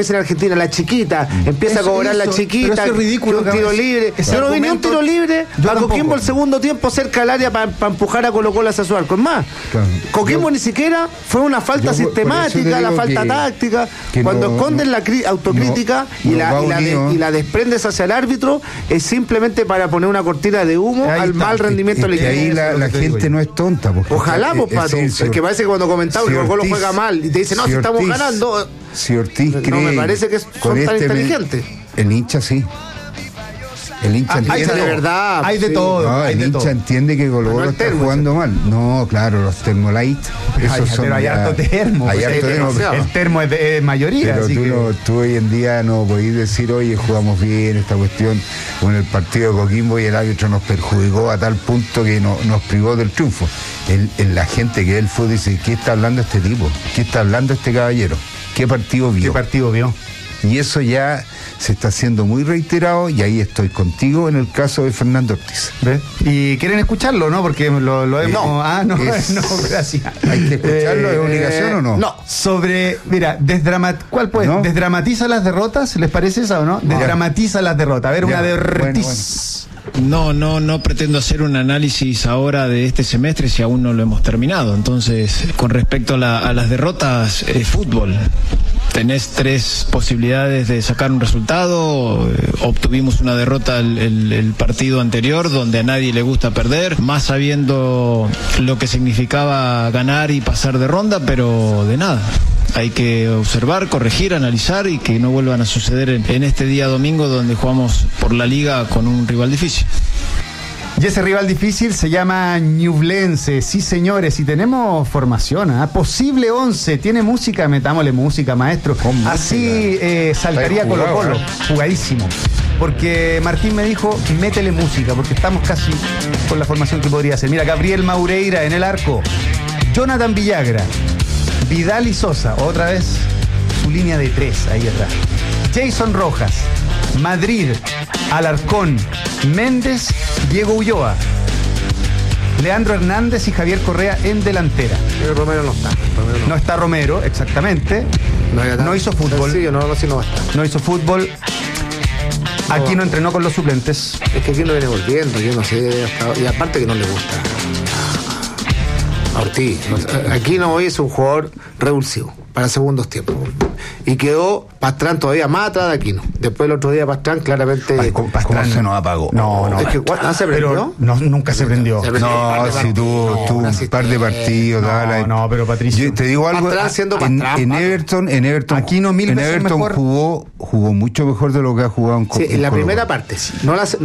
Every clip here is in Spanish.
dicen en Argentina, la chiquita, empieza a cobrar la chiquita, pero eso es ridículo, un tiro libre. Yo no vi ni un tiro libre a Coquimbo el segundo tiempo cerca del área para empujar a Colo-Colo hacia su arco. Es más, Coquimbo ni siquiera fue una falta sistemática, la falta táctica. Cuando esconden la autocrítica y la desprendes hacia el árbitro, es simplemente para poner una cortina de humo al mal rendimiento del equipo. Ahí la gente no es tonta. Ojalá, pues, Pato. Es que parece que cuando comentaba que Colo-Colo juega mal y te dice, no, si estamos ganando. Si Ortiz cree, no me parece que son tan inteligentes. El hincha sí. El hincha entiende. De verdad. Hay de todo. No, el hincha entiende que Colo-Colo está jugando mal. No, claro, los Thermolight. Pero hay harto termo. El termo es de mayoría. Pero tú hoy en día no podés decir, oye, jugamos bien esta cuestión. Con el partido de Coquimbo y el árbitro nos perjudicó a tal punto que nos privó del triunfo. La gente que ve el fútbol dice, ¿qué está hablando este tipo? ¿Qué está hablando este caballero? ¿Qué partido vio? Y eso ya se está haciendo muy reiterado y ahí estoy contigo en el caso de Fernando Ortiz. ¿Ves? Y quieren escucharlo, ¿no? Porque lo hemos... No, gracias. ¿Hay que escucharlo? ¿Es obligación o no? No. Mira, ¿cuál puede? ¿No? ¿Desdramatiza las derrotas? ¿Les parece esa o no? Desdramatiza las derrotas. A ver, una de Ortiz. No pretendo hacer un análisis ahora de este semestre si aún no lo hemos terminado. Entonces, con respecto a las derrotas, fútbol. Tenés 3 posibilidades de sacar un resultado. Obtuvimos una derrota el partido anterior, donde a nadie le gusta perder, más sabiendo lo que significaba ganar y pasar de ronda, pero de nada. Hay que observar, corregir, analizar y que no vuelvan a suceder en este día domingo donde jugamos por la liga con un rival difícil. Y ese rival difícil se llama Ñublense. Sí, señores, y tenemos formación, posible 11. Tiene música, metámosle música, maestro. Así saltaría Colo-Colo, jugadísimo. Porque Martín me dijo, métele música, porque estamos casi con la formación que podría ser. Mira, Gabriel Maureira en el arco, Jonathan Villagra, Vidal y Sosa, otra vez su línea de 3 ahí atrás. Jason Rojas, Madrid, Alarcón, Méndez, Diego Ulloa, Leandro Hernández y Javier Correa en delantera. Pero Romero no está. No está Romero, exactamente. No hizo fútbol. No hizo fútbol. Aquí no entrenó con los suplentes. Es que aquí no viene volviendo, yo no sé. Y aparte que no le gusta a Ortiz. Aquí no hoy es un jugador revulsivo para segundos tiempos. Y quedó Pastrán todavía más atrás de Aquino. Después el otro día Pastrán claramente... Pastrán se nos apagó. No. Es que ¿se prendió? No, nunca se prendió. No, si tuvo un par de partidos. No, pero Patricio... Yo te digo algo, en Everton Aquino mil veces mejor. Jugó mucho mejor de lo que ha jugado en Coquimbo. Sí, en la primera parte, sí.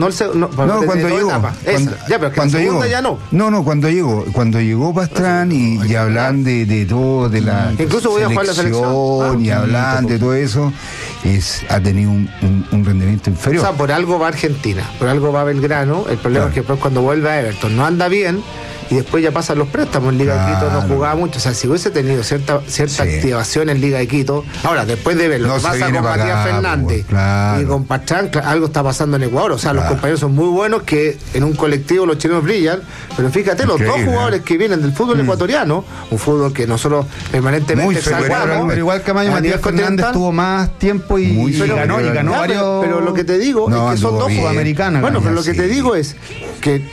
Cuando llegó. Ya, pero que en la segunda ya no. No, cuando llegó Pastrán y hablan de todo, de la... Incluso voy a jugar la selección. Y hablan de todo eso, ha tenido un rendimiento inferior. O sea, por algo va a Argentina, por algo va a Belgrano. El problema es que después cuando vuelve a Everton no anda bien y después ya pasan los préstamos. En Liga de Quito no jugaba mucho. O sea, si hubiese tenido cierta activación en Liga de Quito, ahora después de ver lo que pasa con Matías Fernández y con Pastrán, algo está pasando en Ecuador. O sea, los compañeros son muy buenos, que en un colectivo los chilenos brillan, pero fíjate, los dos jugadores que vienen del fútbol ecuatoriano, un fútbol que nosotros permanentemente salvamos. Pero igual que Matías Fernández tuvo más tiempo y ganó varios. Pero lo que te digo es que son dos sudamericanos. Bueno, pero lo que te digo es que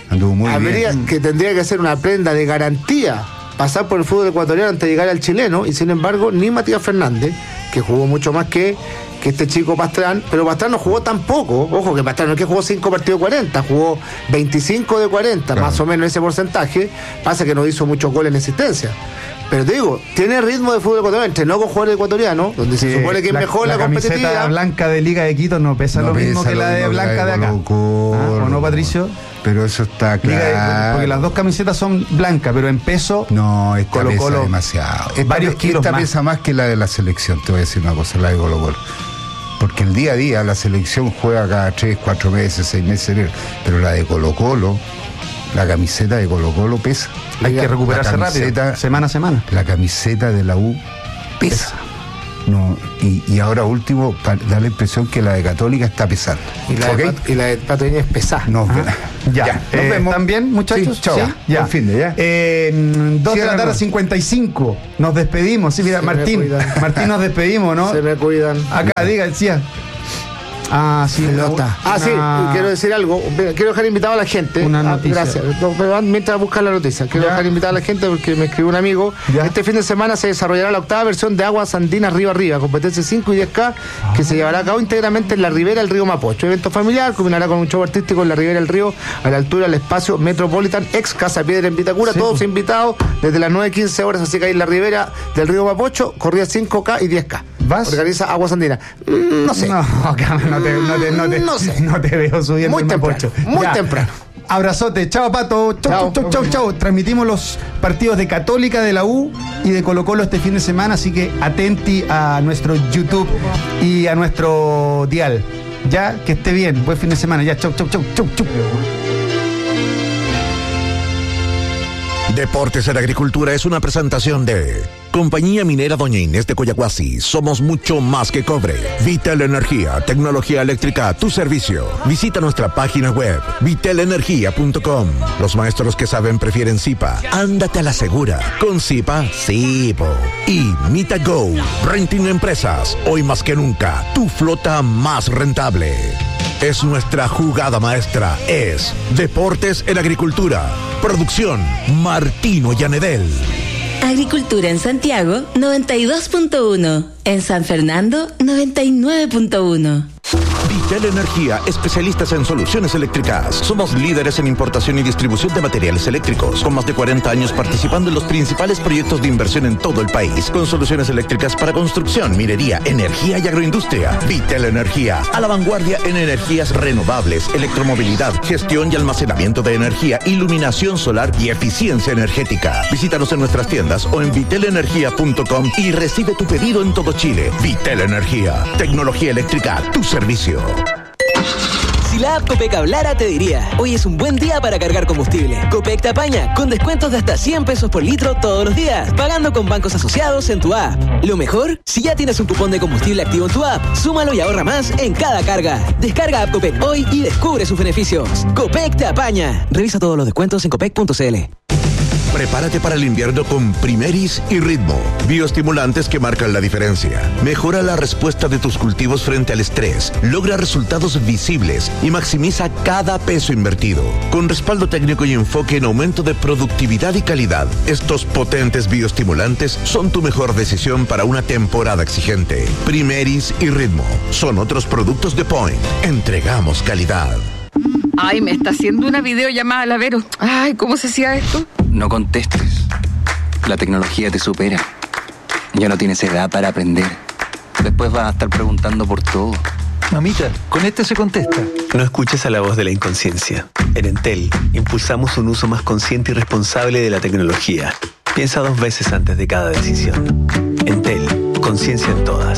tendría que ser una prenda de garantía pasar por el fútbol ecuatoriano antes de llegar al chileno, y sin embargo ni Matías Fernández, que jugó mucho más que este chico Pastrán, pero Pastrán no jugó tan poco. Ojo que Pastrán no es que jugó 5 partidos de 40, jugó 25 de 40, más o menos ese porcentaje. Pasa que no hizo muchos goles en existencia. Pero te digo, tiene ritmo de fútbol ecuatoriano, entrenó con jugadores ecuatorianos, donde se supone que es mejor la competitividad. La camiseta blanca de Liga de Quito no pesa lo mismo que la de blanca de acá. ¿O no, Patricio? Pero eso está claro. Porque las dos camisetas son blancas, pero en peso... No, esta pesa demasiado. Varios kilos esta pesa más que la de la selección, te voy a decir una cosa, la de Colo-Colo. Porque el día a día la selección juega cada 3, 4 meses, 6 meses, pero la de Colo-Colo, la camiseta de Colo-Colo pesa. Hay que recuperarse rápido, semana a semana. La camiseta de la U pesa. no, y ahora último, da la impresión que la de Católica está pesando. Y la de Patoña es pesada. Ya. Nos vemos. ¿También, muchachos? Sí, chao. ¿Sí? Ya. Buen fin de ya. 2 de la tarde, 55. Nos despedimos. Sí, mira, Martín, nos despedimos, ¿no? Se me cuidan. Acá, diga, decía. Sí, pelota. Quiero decir algo. Quiero dejar invitado a la gente. Una noticia. Gracias. Mientras buscar la noticia, quiero dejar invitado a la gente porque me escribió un amigo. Este fin de semana se desarrollará la 8ª versión de Aguas Andinas Río Arriba, competencia 5 y 10K, que se llevará a cabo íntegramente en la ribera del río Mapocho. Evento familiar, culminará con un show artístico en la ribera del río, a la altura del espacio Metropolitan, ex Casa Piedra en Vitacura. Todos invitados desde las 9:15 horas, así que ahí en la ribera del río Mapocho, corrida 5K y 10K. ¿Vas? Organiza Aguas Andinas. No sé. No te veo subiendo muy temprano. Muy temprano. Abrazote, chao Pato, chao. Transmitimos los partidos de Católica, de la U y de Colo Colo este fin de semana, así que atenti a nuestro YouTube y a nuestro dial. Ya, que esté bien, buen fin de semana, ya, chau. Deportes en Agricultura es una presentación de Compañía Minera Doña Inés de Coyahuasi. Somos mucho más que cobre. Vitel Energía, tecnología eléctrica a tu servicio. Visita nuestra página web, vitelenergia.com. Los maestros que saben prefieren Zipa. Ándate a la segura. Con Zipa, Zipo. Y Mita Go, Renting Empresas. Hoy más que nunca, tu flota más rentable. Es nuestra jugada maestra. Es Deportes en Agricultura. Producción, Martino Llanedel. Agricultura en Santiago, 92.1. En San Fernando, 99.1. Vitel Energía, especialistas en soluciones eléctricas. Somos líderes en importación y distribución de materiales eléctricos, con más de 40 años participando en los principales proyectos de inversión en todo el país, con soluciones eléctricas para construcción, minería, energía y agroindustria. Vitel Energía, a la vanguardia en energías renovables, electromovilidad, gestión y almacenamiento de energía, iluminación solar y eficiencia energética. Visítanos en nuestras tiendas o en vitelenergia.com y recibe tu pedido en todo Chile. Vitel Energía, tecnología eléctrica a tu servicio. Si la app Copec hablara, te diría: hoy es un buen día para cargar combustible. Copec te apaña con descuentos de hasta 100 pesos por litro todos los días, pagando con bancos asociados en tu app. Lo mejor, si ya tienes un cupón de combustible activo en tu app, súmalo y ahorra más en cada carga. Descarga app Copec hoy y descubre sus beneficios. Copec te apaña. Revisa todos los descuentos en copec.cl. Prepárate para el invierno con Primeris y Ritmo, bioestimulantes que marcan la diferencia. Mejora la respuesta de tus cultivos frente al estrés, logra resultados visibles y maximiza cada peso invertido. Con respaldo técnico y enfoque en aumento de productividad y calidad, estos potentes bioestimulantes son tu mejor decisión para una temporada exigente. Primeris y Ritmo son otros productos de Point. Entregamos calidad. Ay, me está haciendo una videollamada la Vero. Ay, ¿cómo se hacía esto? No contestes. La tecnología te supera. Ya no tienes edad para aprender. Después vas a estar preguntando por todo. Mamita, con este se contesta. No escuches a la voz de la inconsciencia. En Entel, impulsamos un uso más consciente y responsable de la tecnología. Piensa 2 veces antes de cada decisión. Entel, conciencia en todas.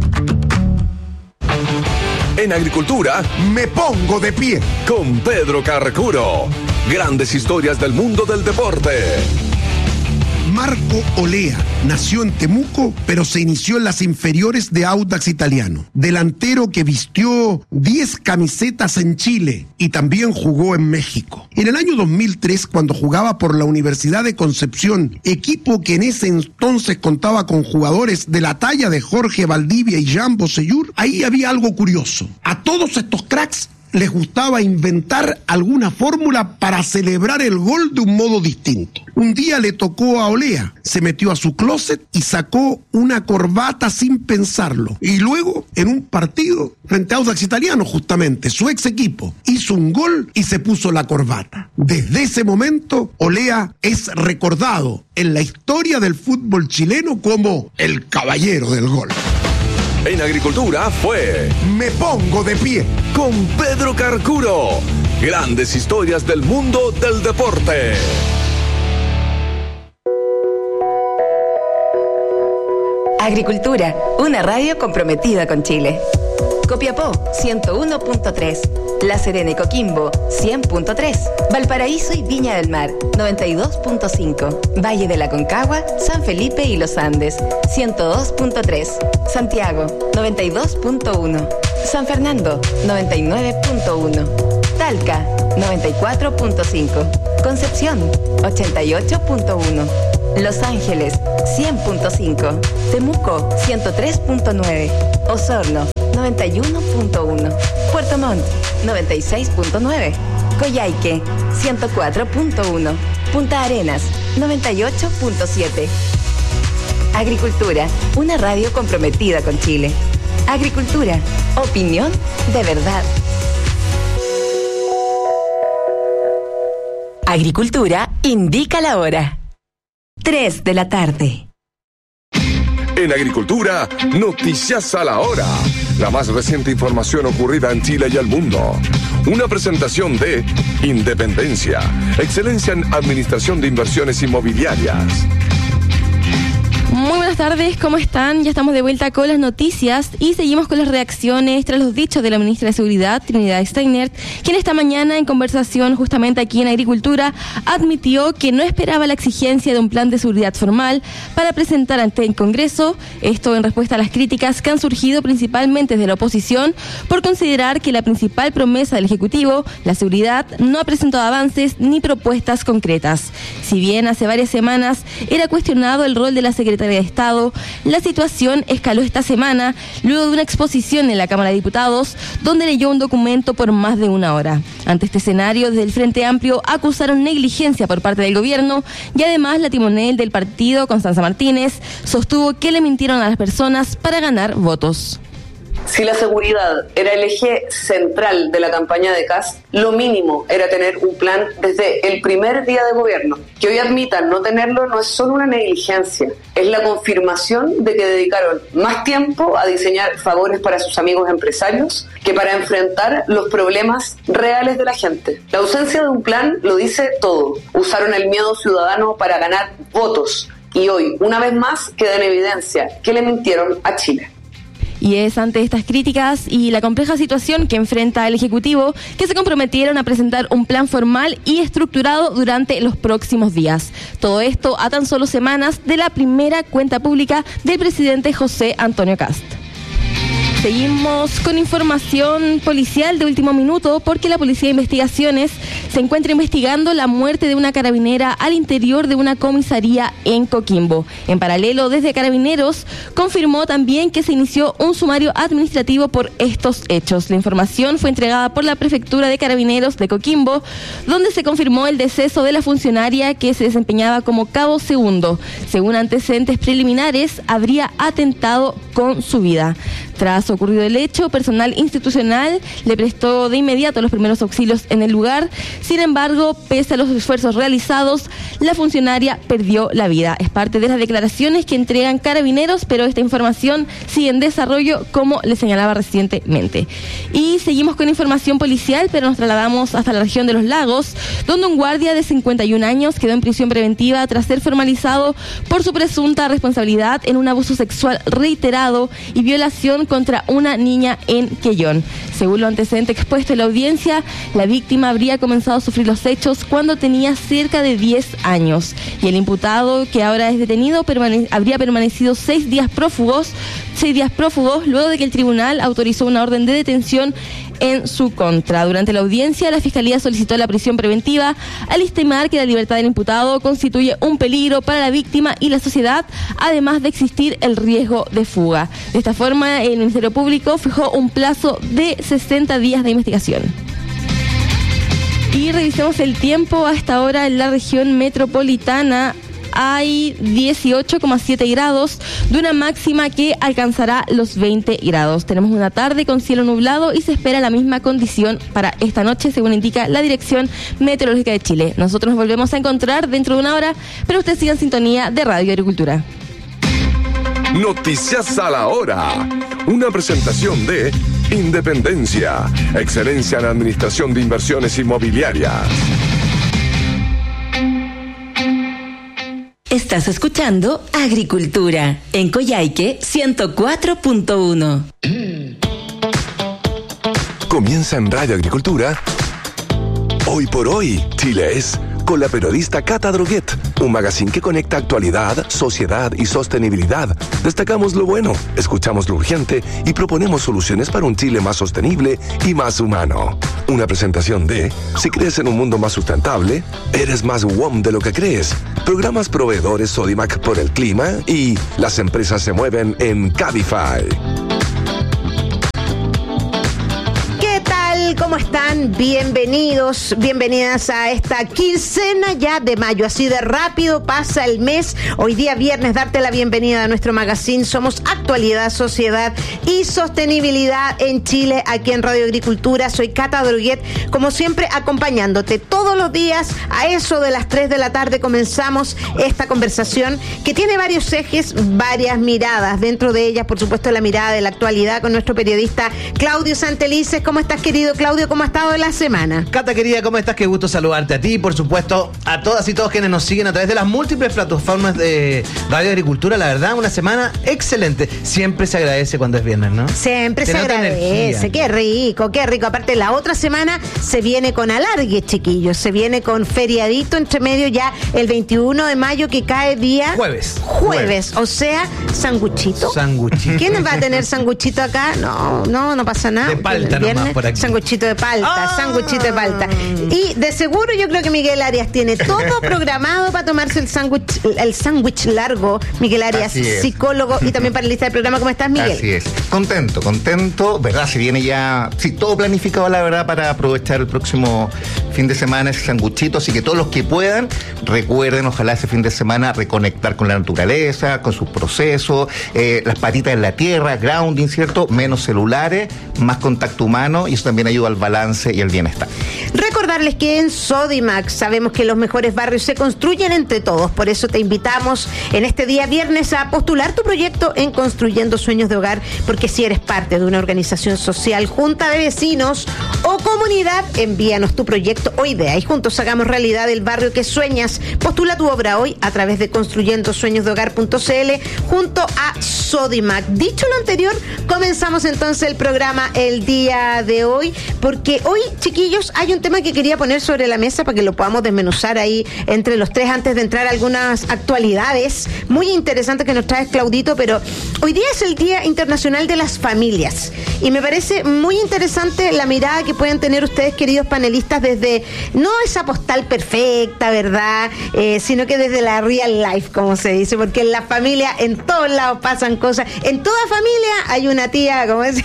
En Agricultura, me pongo de pie con Pedro Carcuro. Grandes historias del mundo del deporte. Marco Olea nació en Temuco, pero se inició en las inferiores de Audax Italiano. Delantero que vistió 10 camisetas en Chile y también jugó en México. En el año 2003, cuando jugaba por la Universidad de Concepción, equipo que en ese entonces contaba con jugadores de la talla de Jorge Valdivia y Jean Bosseyur, ahí había algo curioso. A todos estos cracks les gustaba inventar alguna fórmula para celebrar el gol de un modo distinto. Un día le tocó a Olea, se metió a su closet y sacó una corbata sin pensarlo. Y luego, en un partido, frente a Audax Italiano justamente, su ex equipo, hizo un gol y se puso la corbata. Desde ese momento, Olea es recordado en la historia del fútbol chileno como el caballero del gol. En Agricultura fue Me Pongo de Pie con Pedro Carcuro. Grandes historias del mundo del deporte. Agricultura, una radio comprometida con Chile. Copiapó 101.3, La Serena y Coquimbo 100.3, Valparaíso y Viña del Mar 92.5, Valle de la Concagua, San Felipe y Los Andes 102.3, Santiago 92.1, San Fernando 99.1, Talca 94.5, Concepción 88.1, Los Ángeles 100.5, Temuco 103.9, Osorno 91.1, Puerto Montt 96.9, Coyhaique 104.1, Punta Arenas 98.7. Agricultura, una radio comprometida con Chile. Agricultura, opinión de verdad. Agricultura indica la hora. 3 de la tarde. En Agricultura, noticias a la hora. La más reciente información ocurrida en Chile y el mundo. Una presentación de Independencia, excelencia en administración de inversiones inmobiliarias. Muy buenas tardes, ¿cómo están? Ya estamos de vuelta con las noticias y seguimos con las reacciones tras los dichos de la ministra de Seguridad, Trinidad Steiner, quien esta mañana en conversación justamente aquí en Agricultura admitió que no esperaba la exigencia de un plan de seguridad formal para presentar ante el Congreso, esto en respuesta a las críticas que han surgido principalmente desde la oposición por considerar que la principal promesa del Ejecutivo, la seguridad, no ha presentado avances ni propuestas concretas. Si bien hace varias semanas era cuestionado el rol de la Secretaría de Estado, la situación escaló esta semana luego de una exposición en la Cámara de Diputados donde leyó un documento por más de una hora. Ante este escenario, desde el Frente Amplio acusaron negligencia por parte del gobierno y además la timonel del partido, Constanza Martínez, sostuvo que le mintieron a las personas para ganar votos. Si la seguridad era el eje central de la campaña de Kast, lo mínimo era tener un plan desde el primer día de gobierno. Que hoy admitan no tenerlo no es solo una negligencia, es la confirmación de que dedicaron más tiempo a diseñar favores para sus amigos empresarios que para enfrentar los problemas reales de la gente. La ausencia de un plan lo dice todo. Usaron el miedo ciudadano para ganar votos y hoy, una vez más, queda en evidencia que le mintieron a Chile. Y es ante estas críticas y la compleja situación que enfrenta el Ejecutivo que se comprometieron a presentar un plan formal y estructurado durante los próximos días. Todo esto a tan solo semanas de la primera cuenta pública del presidente José Antonio Kast. Seguimos con información policial de último minuto porque la Policía de Investigaciones se encuentra investigando la muerte de una carabinera al interior de una comisaría en Coquimbo. En paralelo, desde Carabineros confirmó también que se inició un sumario administrativo por estos hechos. La información fue entregada por la Prefectura de Carabineros de Coquimbo, donde se confirmó el deceso de la funcionaria que se desempeñaba como cabo segundo. Según antecedentes preliminares, habría atentado con su vida. Tras ocurrido el hecho, personal institucional le prestó de inmediato los primeros auxilios en el lugar. Sin embargo, pese a los esfuerzos realizados, la funcionaria perdió la vida. Es parte de las declaraciones que entregan Carabineros, pero esta información sigue en desarrollo, como le señalaba recientemente. Y seguimos con información policial, pero nos trasladamos hasta la región de Los Lagos, donde un guardia de 51 años quedó en prisión preventiva tras ser formalizado por su presunta responsabilidad en un abuso sexual reiterado y violación contra una niña en Quellón. Según lo antecedente expuesto en la audiencia, la víctima habría comenzado a sufrir los hechos cuando tenía cerca de 10 años y el imputado, que ahora es detenido, habría permanecido 6 días prófugos luego de que el tribunal autorizó una orden de detención en su contra. Durante la audiencia, la Fiscalía solicitó la prisión preventiva al estimar que la libertad del imputado constituye un peligro para la víctima y la sociedad, además de existir el riesgo de fuga. De esta forma, el Ministerio Público fijó un plazo de 60 días de investigación. Y revisemos el tiempo. Hasta ahora en la región metropolitana hay 18,7 grados, de una máxima que alcanzará los 20 grados. Tenemos una tarde con cielo nublado y se espera la misma condición para esta noche, según indica la Dirección Meteorológica de Chile. Nosotros nos volvemos a encontrar dentro de una hora, pero usted siga en sintonía de Radio Agricultura. Noticias a la hora. Una presentación de Independencia, excelencia en administración de inversiones inmobiliarias. Estás escuchando Agricultura en Coyhaique 104.1. Comienza en Radio Agricultura. Hoy por hoy, Chile es, con la periodista Cata Droguet, un magazine que conecta actualidad, sociedad y sostenibilidad. Destacamos lo bueno, escuchamos lo urgente y proponemos soluciones para un Chile más sostenible y más humano. Una presentación de, si crees en un mundo más sustentable, eres más WOM de lo que crees. Programas proveedores Sodimac por el clima y las empresas se mueven en Cabify. ¿Cómo están? Bienvenidos, bienvenidas a esta quincena ya de mayo. Así de rápido pasa el mes. Hoy día viernes, darte la bienvenida a nuestro magazine. Somos actualidad, sociedad y sostenibilidad en Chile, aquí en Radio Agricultura. Soy Cata Droguet, como siempre acompañándote todos los días. A eso de las 3 de la tarde comenzamos esta conversación que tiene varios ejes, varias miradas. Dentro de ellas, por supuesto, la mirada de la actualidad con nuestro periodista Claudio Santelices. ¿Cómo estás, querido Claudio? ¿Cómo ha estado la semana? Cata, querida, ¿cómo estás? Qué gusto saludarte a ti y, por supuesto, a todas y todos quienes nos siguen a través de las múltiples plataformas de Radio Agricultura. La verdad, una semana excelente. Siempre se agradece cuando es viernes, ¿no? Siempre se agradece. Qué rico, qué rico. Aparte, la otra semana se viene con alargue, chiquillos. Se viene con feriadito entre medio ya el 21 de mayo, que cae día... Jueves. O sea, sanguchito. ¿Quién va a tener sanguchito acá? No pasa nada. De palta nomás por aquí. Sanguchito de palta. Y de seguro yo creo que Miguel Arias tiene todo programado para tomarse el sándwich largo. Miguel Arias, psicólogo y también panelista del programa. ¿Cómo estás, Miguel? Así es. Contento, ¿verdad? Se viene ya, todo planificado, la verdad, para aprovechar el próximo fin de semana ese sanguchito. Así que todos los que puedan, recuerden, ojalá ese fin de semana reconectar con la naturaleza, con sus procesos, las patitas en la tierra, grounding, ¿cierto? Menos celulares, más contacto humano, y eso también ayuda al balance y al bienestar. Recordarles que en Sodimac sabemos que los mejores barrios se construyen entre todos. Por eso te invitamos en este día viernes a postular tu proyecto en Construyendo Sueños de Hogar, porque si eres parte de una organización social, junta de vecinos o comunidad, envíanos tu proyecto o idea y juntos hagamos realidad el barrio que sueñas. Postula tu obra hoy a través de construyendosueñosdehogar.cl junto a Sodimac. Dicho lo anterior, comenzamos entonces el programa el día de hoy, porque hoy, chiquillos, hay un tema que quería poner sobre la mesa para que lo podamos desmenuzar ahí entre los tres antes de entrar a algunas actualidades muy interesantes que nos trae Claudito. Pero hoy día es el Día Internacional de las Familias y me parece muy interesante la mirada que pueden tener ustedes, queridos panelistas, desde no esa postal perfecta, ¿verdad? Sino que desde la real life, como se dice, porque en la familia en todos lados pasan cosas. En toda familia hay una tía, como es.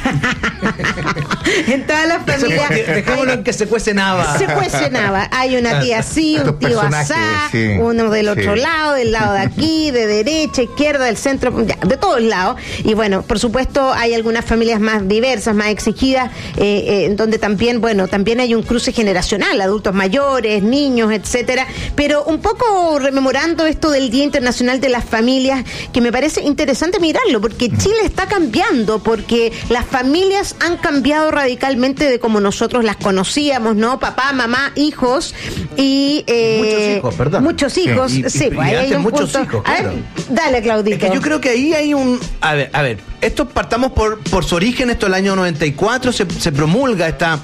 En todas las familias. Dejémoslo en que se cuece nada. Se cuece nada. Hay una tía así, un tío asá, uno del otro lado, del lado de aquí, de derecha, izquierda, del centro, de todos lados. Y bueno, por supuesto, hay algunas familias más diversas, más exigidas, donde también hay un cruce generacional, adultos mayores, niños, etcétera. Pero un poco rememorando esto del Día Internacional de las Familias, que me parece interesante mirarlo, porque Chile está cambiando, porque las familias han cambiado radicalmente de como nosotros las conocíamos, ¿no? Papá, mamá, hijos y muchos hijos, perdón. Muchos hijos, sí, pues ahí hay un muchos punto. Hijos, claro. A ver, dale, Claudito. Es que yo creo que ahí hay un... A ver, esto partamos por su origen. Esto el año 94 se promulga esta,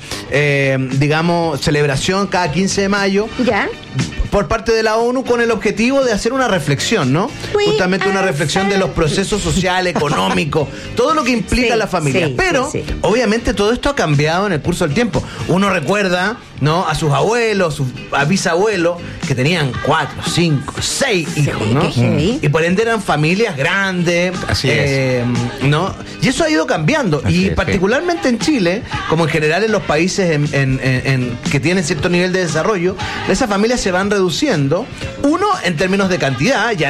celebración cada 15 de mayo. Ya. Por parte de la ONU con el objetivo de hacer una reflexión, ¿no? Justamente una reflexión de los procesos sociales, económicos, todo lo que implica la familia. Pero, obviamente, todo esto ha cambiado en el curso del tiempo. Uno recuerda, ¿no?, a sus abuelos, a bisabuelos, que tenían 4, 5, 6 hijos, ¿no? Y por ende eran familias grandes. Así es. ¿No? Y eso ha ido cambiando. Así particularmente en Chile, como en general en los países que tienen cierto nivel de desarrollo, esas familias se van reduciendo. Uno, en términos de cantidad, ya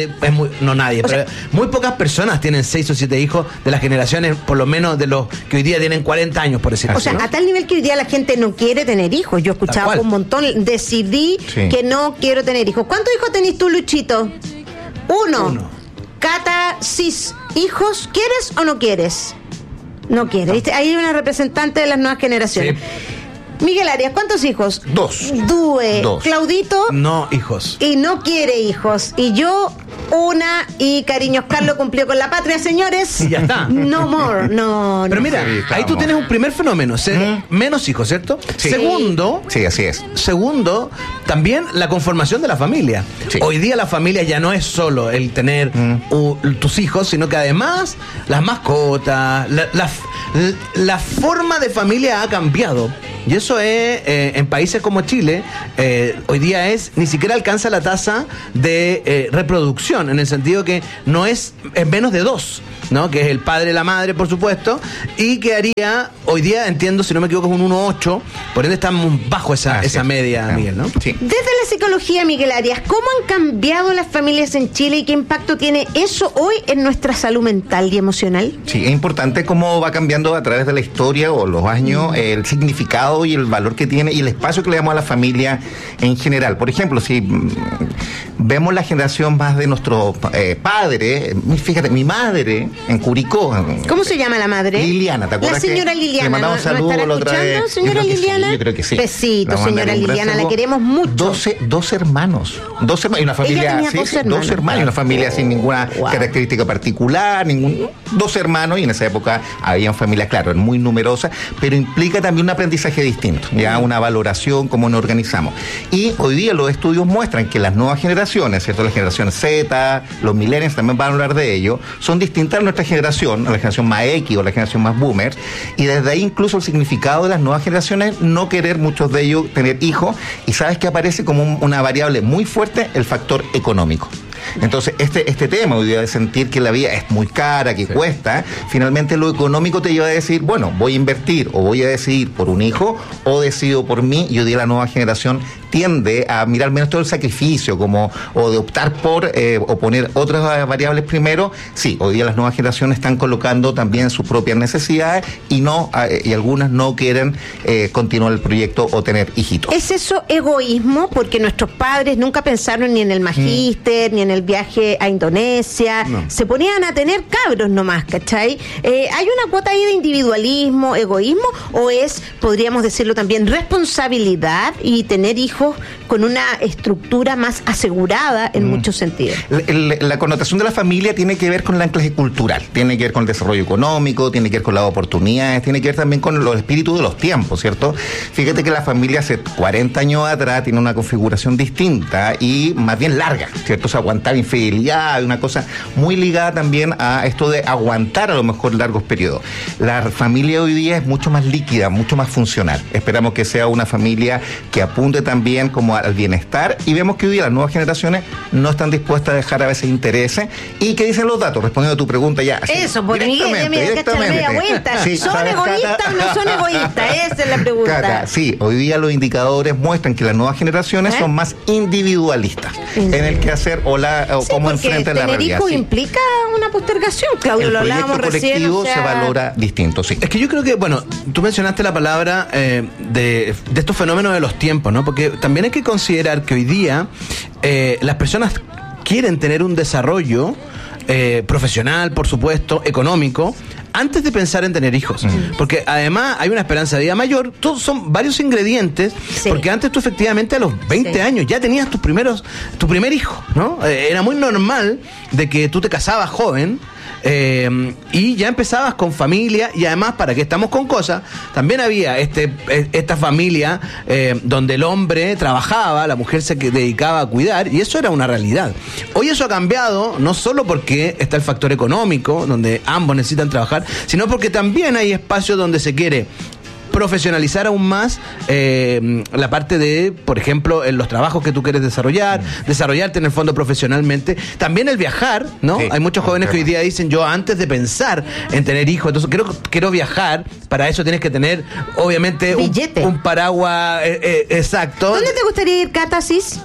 pero muy pocas personas tienen 6 o 7 hijos de las generaciones, por lo menos de los que hoy día tienen 40 años, por decirlo así. O sea, a tal nivel que hoy día la gente no quiere tener hijos. Yo escuchaba un montón, decidí que no quiero tener hijos. ¿Cuántos hijos tenés tú, Luchito? Uno. Cata, ¿hijos quieres o no quieres? No quieres. ¿Viste? Ahí hay una representante de las nuevas generaciones. Miguel Arias, ¿cuántos hijos? 2. Dos. Claudito. No hijos. Y no quiere hijos. Y yo una y Cariños Carlos cumplió con la patria, señores. Y ya está. No more, no. Pero mira, Sí, ahí tú tienes un primer fenómeno, ser menos hijos, ¿cierto? Sí. Segundo, Sí, así es. Segundo, también la conformación de la familia. Sí. Hoy día la familia ya no es solo el tener tus hijos, sino que además las mascotas, la forma de familia ha cambiado. Y eso es, en países como Chile, hoy día ni siquiera alcanza la tasa de reproducción, en el sentido que no es menos de 2, ¿no? Que es el padre y la madre, por supuesto, y que haría, hoy día entiendo, si no me equivoco, es un 1,8, por ende estamos bajo esa media, Miguel, ¿no? Sí. Desde la psicología, Miguel Arias, ¿cómo han cambiado las familias en Chile y qué impacto tiene eso hoy en nuestra salud mental y emocional? Sí, es importante cómo va cambiando a través de la historia o los años el significado y el valor que tiene y el espacio que le damos a la familia en general. Por ejemplo, si vemos la generación más de nuestro padre, fíjate, mi madre en Curicó. ¿Cómo se llama la madre? Liliana, ¿te acuerdas? La señora Liliana. Le mandamos saludos la otra vez. Señora Liliana. Yo creo que sí. Besito, señora Liliana, la queremos mucho. 12 hermanos. 12 hermanos y una familia. Ella tenía dos hermanos. Y una familia sin ninguna característica particular, 2 hermanos, y en esa época habían familias, claro, muy numerosas, pero implica también un aprendizaje distinto, ya una valoración, cómo nos organizamos. Y hoy día los estudios muestran que las nuevas generaciones, ¿cierto? La generación Z, los millennials también van a hablar de ello, son distintas a nuestra generación, a la generación más X o la generación más boomers, y desde ahí incluso el significado de las nuevas generaciones, no querer muchos de ellos tener hijos, y sabes que aparece como una variable muy fuerte, el factor económico. Entonces, este tema hoy día de sentir que la vida es muy cara, que cuesta, finalmente lo económico te lleva a decir, bueno, voy a invertir o voy a decidir por un hijo o decido por mí, y hoy día la nueva generación tiende a mirar menos todo el sacrificio o de optar por o poner otras variables primero. Sí, hoy día las nuevas generaciones están colocando también sus propias necesidades y algunas no quieren continuar el proyecto o tener hijitos. ¿Es eso egoísmo? Porque nuestros padres nunca pensaron ni en el magíster, ni en el viaje a Indonesia, se ponían a tener cabros nomás, ¿cachai? ¿Hay una cuota ahí de individualismo, egoísmo, o podríamos decirlo también, responsabilidad y tener hijos con una estructura más asegurada en muchos sentidos? La connotación de la familia tiene que ver con el anclaje cultural, tiene que ver con el desarrollo económico, tiene que ver con las oportunidades, tiene que ver también con los espíritus de los tiempos, ¿cierto? Fíjate que la familia hace 40 años atrás tiene una configuración distinta y más bien larga, ¿cierto? O sea, aguantar infidelidad, una cosa muy ligada también a esto de aguantar a lo mejor largos periodos. La familia hoy día es mucho más líquida, mucho más funcional. Esperamos que sea una familia que apunte también como al bienestar, y vemos que hoy día las nuevas generaciones no están dispuestas a dejar a veces intereses. ¿Y qué dicen los datos? Respondiendo a tu pregunta ya. Eso, por Miguel, vuelta. Sí, ¿Son egoístas o no son egoístas? Esa es la pregunta. Cata, sí, hoy día los indicadores muestran que las nuevas generaciones son más individualistas en el que hacer o cómo enfrentan la realidad. Tener hijos implica una postergación, Claudio, lo hablábamos recién. El proyecto colectivo se valora distinto, sí. Es que yo creo que, bueno, tú mencionaste la palabra de estos fenómenos de los tiempos, ¿no? Porque también hay que considerar que hoy día las personas quieren tener un desarrollo profesional, por supuesto, económico, antes de pensar en tener hijos. Porque además hay una esperanza de vida mayor, todos son varios ingredientes, porque antes tú efectivamente a los 20 años ya tenías tu primer hijo, ¿no? Era muy normal de que tú te casabas joven, y ya empezabas con familia, y además, para que estamos con cosas, también había esta familia donde el hombre trabajaba, la mujer se dedicaba a cuidar, y eso era una realidad. Hoy eso ha cambiado, no solo porque está el factor económico, donde ambos necesitan trabajar, sino porque también hay espacios donde se quiere profesionalizar aún más la parte de, por ejemplo, en los trabajos que tú quieres desarrollarte en el fondo profesionalmente. También el viajar, ¿no? Hay muchos jóvenes que hoy día dicen, yo antes de pensar en tener hijos, entonces quiero viajar, para eso tienes que tener, obviamente, un paraguas exacto. ¿Dónde te gustaría ir, Catasis?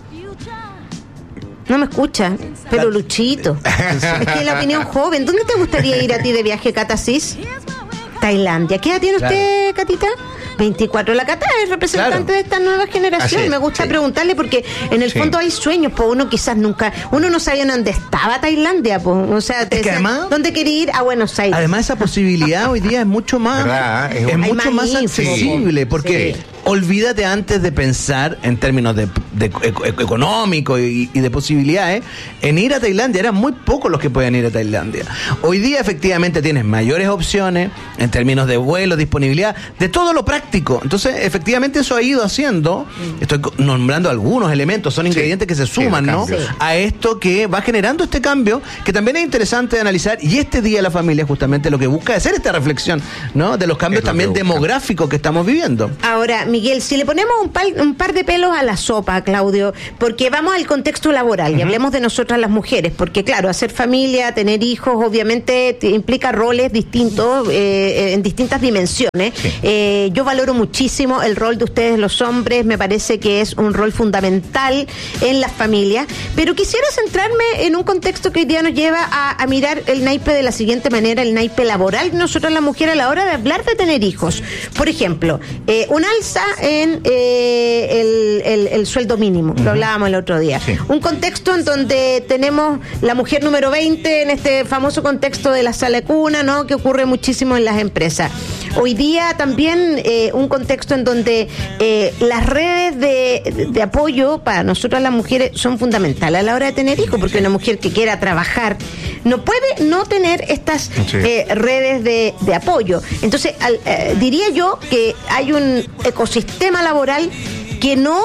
No me escucha, pero Luchito. Es que la opinión joven. ¿Dónde te gustaría ir a ti de viaje, Catasis? Tailandia. ¿Qué edad tiene usted, Catita? 24. La Cata es representante de esta nueva generación. Me gusta preguntarle porque en el fondo hay sueños, pues uno quizás uno no sabía dónde estaba Tailandia, pues. O sea, además, ¿dónde quería ir? A Buenos Aires. Además, esa posibilidad hoy día es mucho más, es mucho más accesible, porque olvídate antes de pensar en términos de económico y de posibilidades en ir a Tailandia. Eran muy pocos los que podían ir a Tailandia. Hoy día efectivamente tienes mayores opciones en términos de vuelos, disponibilidad, de todo lo práctico. Entonces efectivamente eso ha ido haciendo, estoy nombrando algunos elementos, son ingredientes que se suman, ¿no? A esto que va generando este cambio, que también es interesante de analizar, y este Día de la Familia justamente lo que busca es hacer esta reflexión, ¿no? De los cambios también demográficos que estamos viviendo. Ahora, Miguel, si le ponemos un par de pelos a la sopa, Claudio, porque vamos al contexto laboral y hablemos de nosotras las mujeres, porque claro, hacer familia, tener hijos, obviamente implica roles distintos en distintas dimensiones. Yo valoro muchísimo el rol de ustedes los hombres, me parece que es un rol fundamental en las familias, pero quisiera centrarme en un contexto que hoy día nos lleva a mirar el naipe de la siguiente manera, el naipe laboral de nosotras las mujeres a la hora de hablar de tener hijos. Por ejemplo, un alza en el sueldo mínimo, lo hablábamos el otro día. Un contexto en donde tenemos la mujer número 20 en este famoso contexto de la sala de cuna, ¿no? Que ocurre muchísimo en las empresas. Hoy día también un contexto en donde las redes de apoyo para nosotras las mujeres son fundamentales a la hora de tener hijos, porque una mujer que quiera trabajar no puede no tener estas redes de apoyo. Entonces, diría yo que hay un ecosistema laboral que no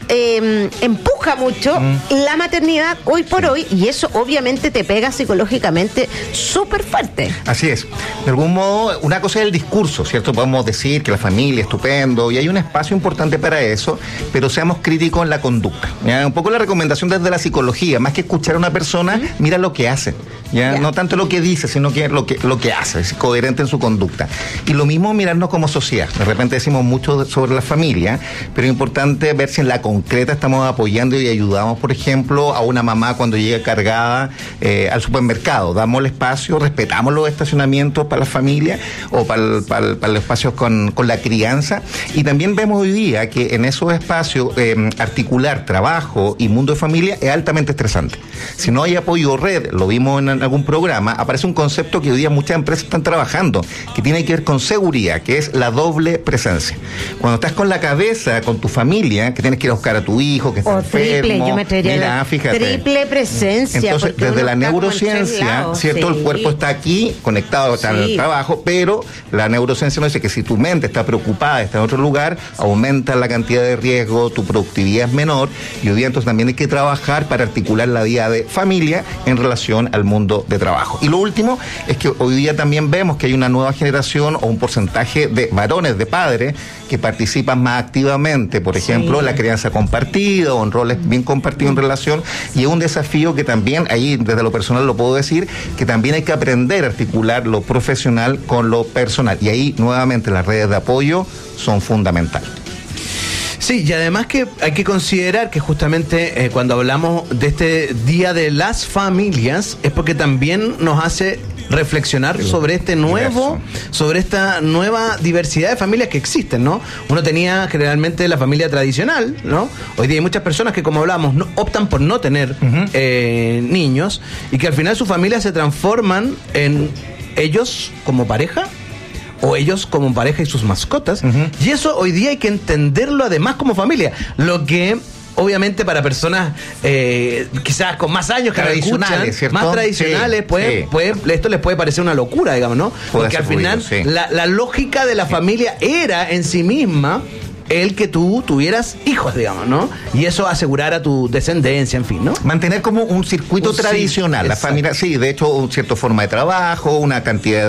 empuja mucho la maternidad hoy por hoy, y eso obviamente te pega psicológicamente súper fuerte. Así es. De algún modo, una cosa es el discurso, ¿cierto? Podemos decir que la familia es estupendo y hay un espacio importante para eso, pero seamos críticos en la conducta. ¿Ya? Un poco la recomendación desde la psicología, más que escuchar a una persona, mira lo que hace. ¿Ya? No tanto lo que dice, sino que lo que hace, es coherente en su conducta. Y lo mismo mirarnos como sociedad. De repente decimos mucho sobre la familia, pero es importante ver si en la concreta estamos apoyando y ayudamos, por ejemplo, a una mamá cuando llega cargada al supermercado. Damos el espacio, respetamos los estacionamientos para la familia o para los espacios con la crianza. Y también vemos hoy día que en esos espacios articular trabajo y mundo de familia es altamente estresante. Si no hay apoyo red, lo vimos en algún programa, aparece un concepto que hoy día muchas empresas están trabajando, que tiene que ver con seguridad, que es la doble presencia. Cuando estás con la cabeza, con tu familia, que tienes que ir a buscar a tu hijo que está enfermo, yo me traería triple presencia. Entonces, desde la neurociencia, ¿cierto? El cuerpo está aquí, conectado al trabajo, pero la neurociencia nos dice que si tu mente está preocupada, está en otro lugar, aumenta la cantidad de riesgo, tu productividad es menor, y hoy día entonces también hay que trabajar para articular la vida de familia en relación al mundo de trabajo. Y lo último es que hoy día también vemos que hay una nueva generación o un porcentaje de varones, de padres, que participan más activamente, por ejemplo, en la crianza compartida o en roles bien compartidos en relación, y es un desafío que también, ahí desde lo personal lo puedo decir, que también hay que aprender a articular lo profesional con lo personal, y ahí nuevamente las redes de apoyo son fundamentales. Sí, y además que hay que considerar que justamente cuando hablamos de este Día de las Familias es porque también nos hace reflexionar sobre sobre esta nueva diversidad de familias que existen, ¿no? Uno tenía generalmente la familia tradicional, ¿no? Hoy día hay muchas personas que, como hablamos, optan por no tener niños, y que al final sus familias se transforman en ellos como pareja, o ellos como pareja y sus mascotas, y eso hoy día hay que entenderlo además como familia, lo que obviamente para personas quizás con más años que tradicionales, escuchan, más tradicionales, esto les puede parecer una locura, digamos, ¿no? Porque al final la lógica de la familia era en sí misma el que tú tuvieras hijos, digamos, ¿no? Y eso asegurar a tu descendencia, en fin, ¿no? Mantener como un circuito tradicional. La familia, de hecho, una cierta forma de trabajo, una cantidad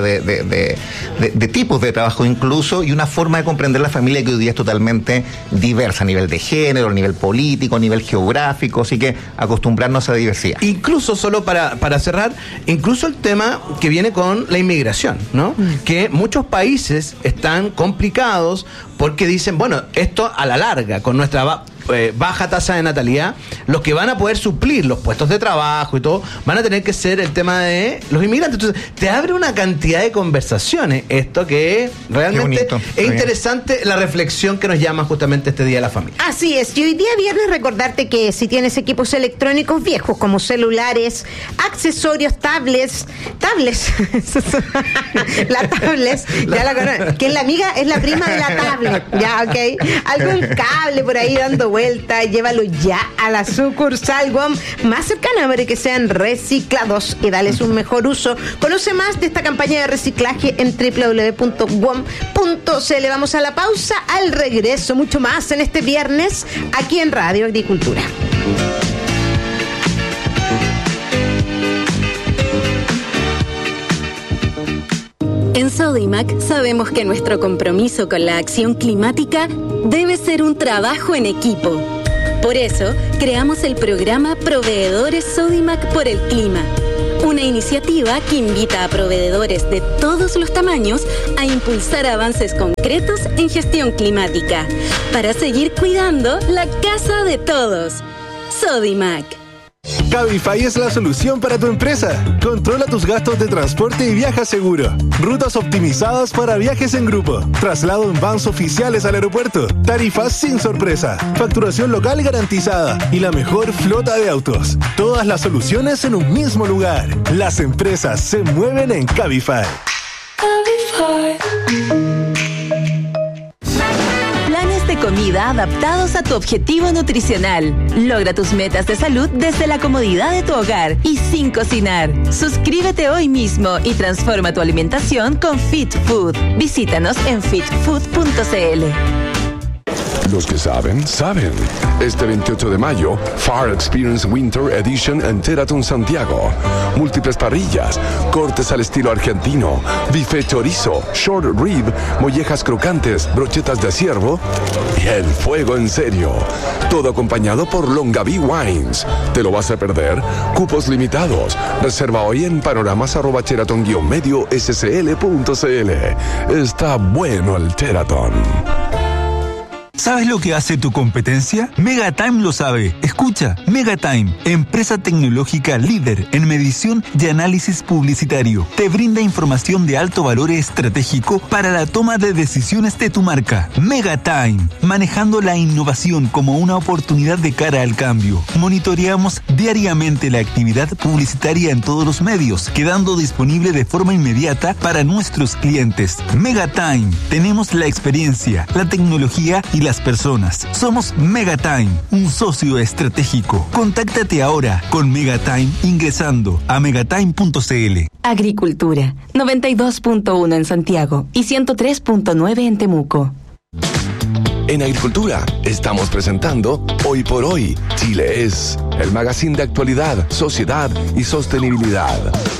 de tipos de trabajo incluso, y una forma de comprender la familia que hoy día es totalmente diversa a nivel de género, a nivel político, a nivel geográfico, así que acostumbrarnos a la diversidad. Incluso, solo para cerrar, incluso el tema que viene con la inmigración, ¿no? Que muchos países están complicados porque dicen, bueno, esto a la larga, con nuestra baja tasa de natalidad, los que van a poder suplir los puestos de trabajo y todo, van a tener que ser el tema de los inmigrantes. Entonces, te abre una cantidad de conversaciones, esto que realmente es interesante, la reflexión que nos llama justamente este Día de la Familia. Así es, y hoy día viernes recordarte que si tienes equipos electrónicos viejos como celulares, accesorios, tablets, la tablets, ya la conocen, que la amiga es la prima de la tablet, ya, ok, algún cable por ahí dando vuelta, llévalo ya a la sucursal WOM más cercana para que sean reciclados y darles un mejor uso. Conoce más de esta campaña de reciclaje en www.wom.cl. Vamos a la pausa, al regreso mucho más en este viernes aquí en Radio Agricultura. En Sodimac sabemos que nuestro compromiso con la acción climática debe ser un trabajo en equipo. Por eso, creamos el programa Proveedores Sodimac por el Clima, una iniciativa que invita a proveedores de todos los tamaños a impulsar avances concretos en gestión climática para seguir cuidando la casa de todos. Sodimac. Cabify es la solución para tu empresa. Controla tus gastos de transporte y viaja seguro. Rutas optimizadas para viajes en grupo. Traslado en vans oficiales al aeropuerto. Tarifas sin sorpresa. Facturación local garantizada. Y la mejor flota de autos. Todas las soluciones en un mismo lugar. Las empresas se mueven en Cabify. Planes de comida adaptados a tu objetivo nutricional. Logra tus metas de salud desde la comodidad de tu hogar y sin cocinar. Suscríbete hoy mismo y transforma tu alimentación con Fit Food. Visítanos en fitfood.cl. Los que saben, saben. Este 28 de mayo, Far Experience Winter Edition en Teraton Santiago. Múltiples parrillas, cortes al estilo argentino, buffet chorizo, short rib, mollejas crocantes, brochetas de ciervo y el fuego en serio. Todo acompañado por Longaví Wines. ¿Te lo vas a perder? Cupos limitados. Reserva hoy en panoramas@teraton-scl.cl. Está bueno el Teraton. ¿Sabes lo que hace tu competencia? Megatime lo sabe. Escucha, Megatime, empresa tecnológica líder en medición y análisis publicitario. Te brinda información de alto valor estratégico para la toma de decisiones de tu marca. Megatime, manejando la innovación como una oportunidad de cara al cambio. Monitoreamos diariamente la actividad publicitaria en todos los medios, quedando disponible de forma inmediata para nuestros clientes. Megatime, tenemos la experiencia, la tecnología y las personas. Somos Megatime, un socio estratégico. Contáctate ahora con Megatime ingresando a megatime.cl. Agricultura, 92.1 en Santiago y 103.9 en Temuco. En Agricultura estamos presentando Hoy por Hoy, Chile es, el magazine de actualidad, sociedad y sostenibilidad.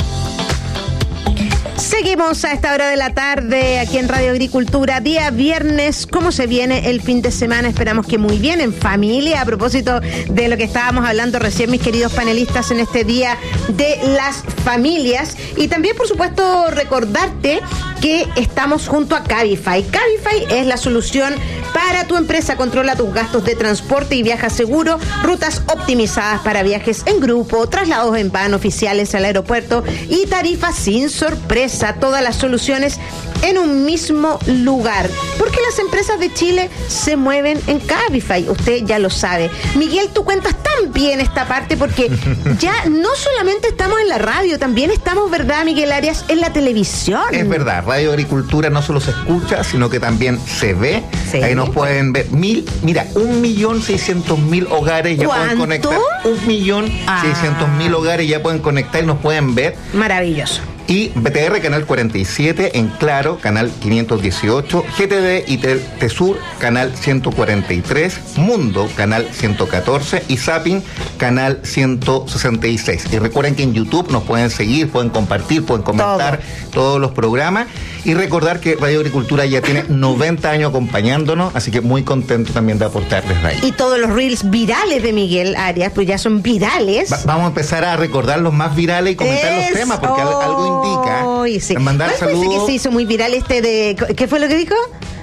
Seguimos a esta hora de la tarde aquí en Radio Agricultura, día viernes. ¿Cómo se viene el fin de semana? Esperamos que muy bien, en familia. A propósito de lo que estábamos hablando recién, mis queridos panelistas, en este día de las familias. Y también, por supuesto, recordarte que estamos junto a Cabify. Cabify es la solución para tu empresa. Controla tus gastos de transporte y viaja seguro. Rutas optimizadas para viajes en grupo, traslados en van oficiales al aeropuerto y tarifas sin sorpresa. Todas las soluciones en un mismo lugar. Porque las empresas de Chile se mueven en Cabify. Usted ya lo sabe. Miguel, tú cuentas tan bien esta parte porque ya no solamente estamos en la radio, también estamos, ¿verdad, Miguel Arias?, en la televisión. Es verdad, Radio Agricultura no solo se escucha, sino que también se ve. Sí. Ahí nos pueden ver 1.600.000 hogares ya pueden conectar. 1.600.000 hogares ya pueden conectar y nos pueden ver. Maravilloso. Y BTR Canal 47, en Claro, Canal 518, GTD y Tesur, Canal 143, Mundo, Canal 114 y Zapping, Canal 166. Y recuerden que en YouTube nos pueden seguir, pueden compartir, pueden comentar todos los programas. Y recordar que Radio Agricultura ya tiene 90 años acompañándonos, así que muy contento también de aportarles ahí. Y todos los reels virales de Miguel Arias, pues ya son virales. Vamos a empezar a recordar los más virales y comentar los temas, porque algo indica. Sí. Mandar saludos. Parece que se hizo muy viral este de... ¿Qué fue lo que dijo?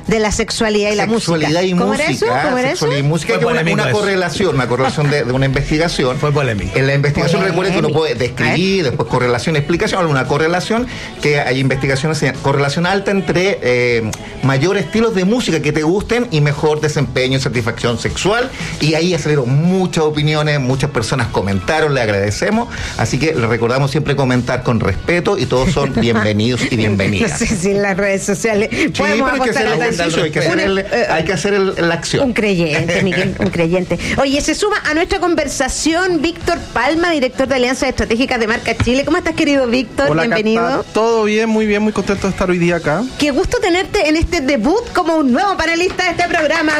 de la sexualidad y la música. ¿Cómo era eso? Sexualidad y música, que una correlación de una investigación. Fue polémico. En la investigación recuerden que uno puede describir, después correlación, explicación, una correlación, que hay investigaciones, correlación alta entre mayor estilos de música que te gusten y mejor desempeño y satisfacción sexual, y ahí salieron muchas opiniones, muchas personas comentaron, le agradecemos, así que le recordamos siempre comentar con respeto y todos son bienvenidos y bienvenidas. No sé si en las redes sociales podemos apostar a hay que hacer la acción. Un creyente, Miguel, un creyente. Oye, se suma a nuestra conversación Víctor Palma, director de Alianzas Estratégicas de Marca Chile. ¿Cómo estás, querido Víctor? Hola, bienvenido. Cata. Todo bien, muy parecido estar hoy día acá. Qué gusto tenerte en este debut como un nuevo panelista de este programa.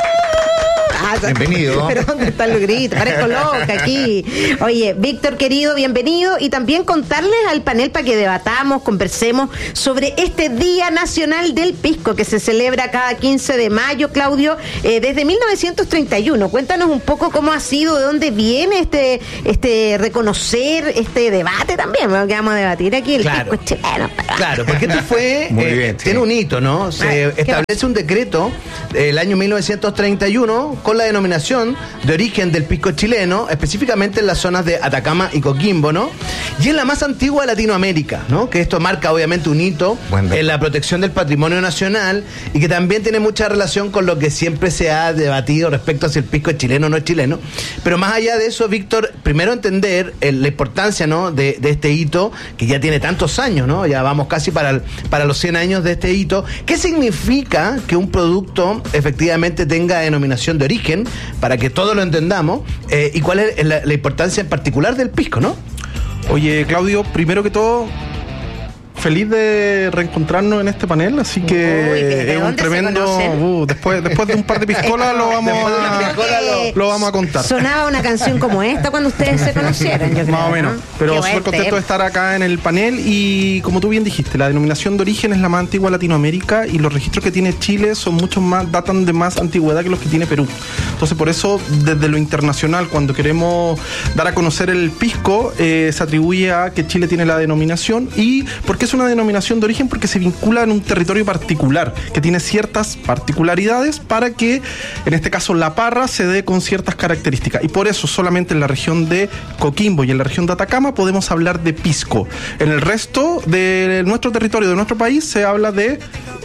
Bienvenido. Pero ¿dónde están los gritos? Parezco loca aquí. Oye, Víctor, querido, bienvenido. Y también contarles al panel para que debatamos, conversemos sobre este Día Nacional del Pisco que se celebra cada 15 de mayo, Claudio, desde 1931. Cuéntanos un poco cómo ha sido, de dónde viene este reconocer, este debate también, que vamos a debatir aquí, el pisco chileno. Claro, porque esto fue, tiene un hito, ¿no? Se establece un decreto el año 1931 con la denominación de origen del pisco chileno, específicamente en las zonas de Atacama y Coquimbo, ¿no? Y es la más antigua de Latinoamérica, ¿no? Que esto marca obviamente un hito en la protección del patrimonio nacional y que también tiene mucha relación con lo que siempre se ha debatido respecto a si el pisco es chileno o no es chileno. Pero más allá de eso, Víctor, primero entender la importancia, ¿no? de este hito que ya tiene tantos años, ¿no? Ya vamos casi para los 100 años de este hito. ¿Qué significa que un producto efectivamente tenga denominación de origen, para que todos lo entendamos, y cuál es la importancia en particular del pisco, ¿no? Oye, Claudio, primero que todo, feliz de reencontrarnos en este panel, así que es un tremendo. Después de un par de piscolas lo vamos a contar. Sonaba una canción como esta cuando ustedes se conocieron, yo creo, más o menos, ¿no? Pero súper contento de estar acá en el panel. Y como tú bien dijiste, la denominación de origen es la más antigua de Latinoamérica, y los registros que tiene Chile son mucho más, datan de más antigüedad que los que tiene Perú. Entonces, por eso, desde lo internacional, cuando queremos dar a conocer el pisco, se atribuye a que Chile tiene la denominación. ¿Y por qué es una denominación de origen? Porque se vincula en un territorio particular que tiene ciertas particularidades para que, en este caso, la parra se dé con ciertas características, y por eso solamente en la región de Coquimbo y en la región de Atacama podemos hablar de pisco. En el resto de nuestro territorio, de nuestro país, se habla de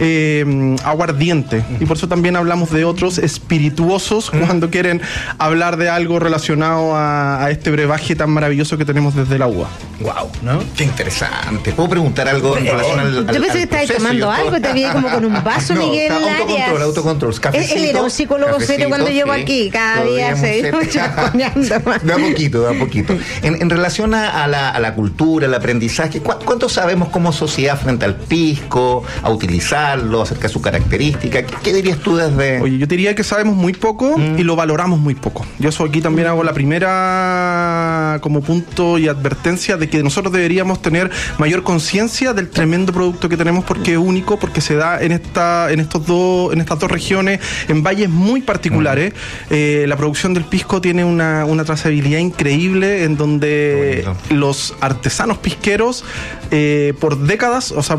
aguardiente, y por eso también hablamos de otros espirituosos cuando quieren hablar de algo relacionado a este brebaje tan maravilloso que tenemos desde la uva. Wow, ¿no? Qué interesante. ¿Puedo preguntar algo en relación al yo pensé que estabas tomando algo, te vi como con un vaso, Miguel. Autocontrol. Él era un psicólogo serio cuando llegó aquí. Cada día se chacoñando más. Da poquito. En relación a la cultura, el aprendizaje, ¿cuánto sabemos como sociedad frente al pisco, a utilizarlo, acerca de su característica? ¿Qué dirías tú desde...? Oye, yo diría que sabemos muy poco y lo valoramos muy poco. Yo eso aquí también hago la primera como punto y advertencia de que nosotros deberíamos tener mayor conciencia del tremendo producto que tenemos, porque es único, porque se da en estas dos regiones, en valles muy particulares. La producción del pisco tiene una trazabilidad increíble, en donde los artesanos pisqueros por décadas, o sea,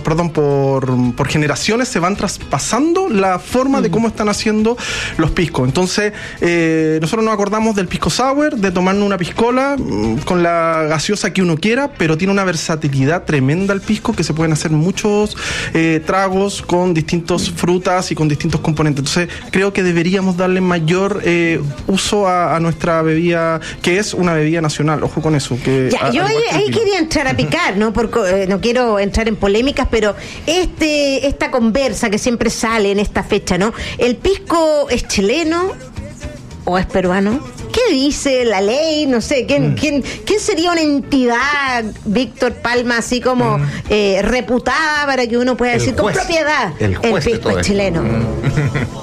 por generaciones, se van traspasando la forma de cómo están haciendo los piscos. Entonces, nosotros nos acordamos del pisco sour, de tomarnos una piscola con la gaseosa que uno quiera, pero tiene una versatilidad tremenda el pisco, que se pueden hacer muchos tragos con distintas frutas y con distintos componentes. Entonces, creo que deberíamos darle mayor uso a nuestra bebida, que es una bebida nacional. Ojo con eso. Yo ahí quería entrar a picar, ¿no? Porque no quiero entrar en polémicas, pero esta conversa que siempre sale en esta fecha, ¿no? ¿El pisco es chileno o es peruano? ¿Qué dice la ley? No sé, ¿quién sería una entidad, Víctor Palma, así como reputada para que uno pueda decir con propiedad el pisco es chileno?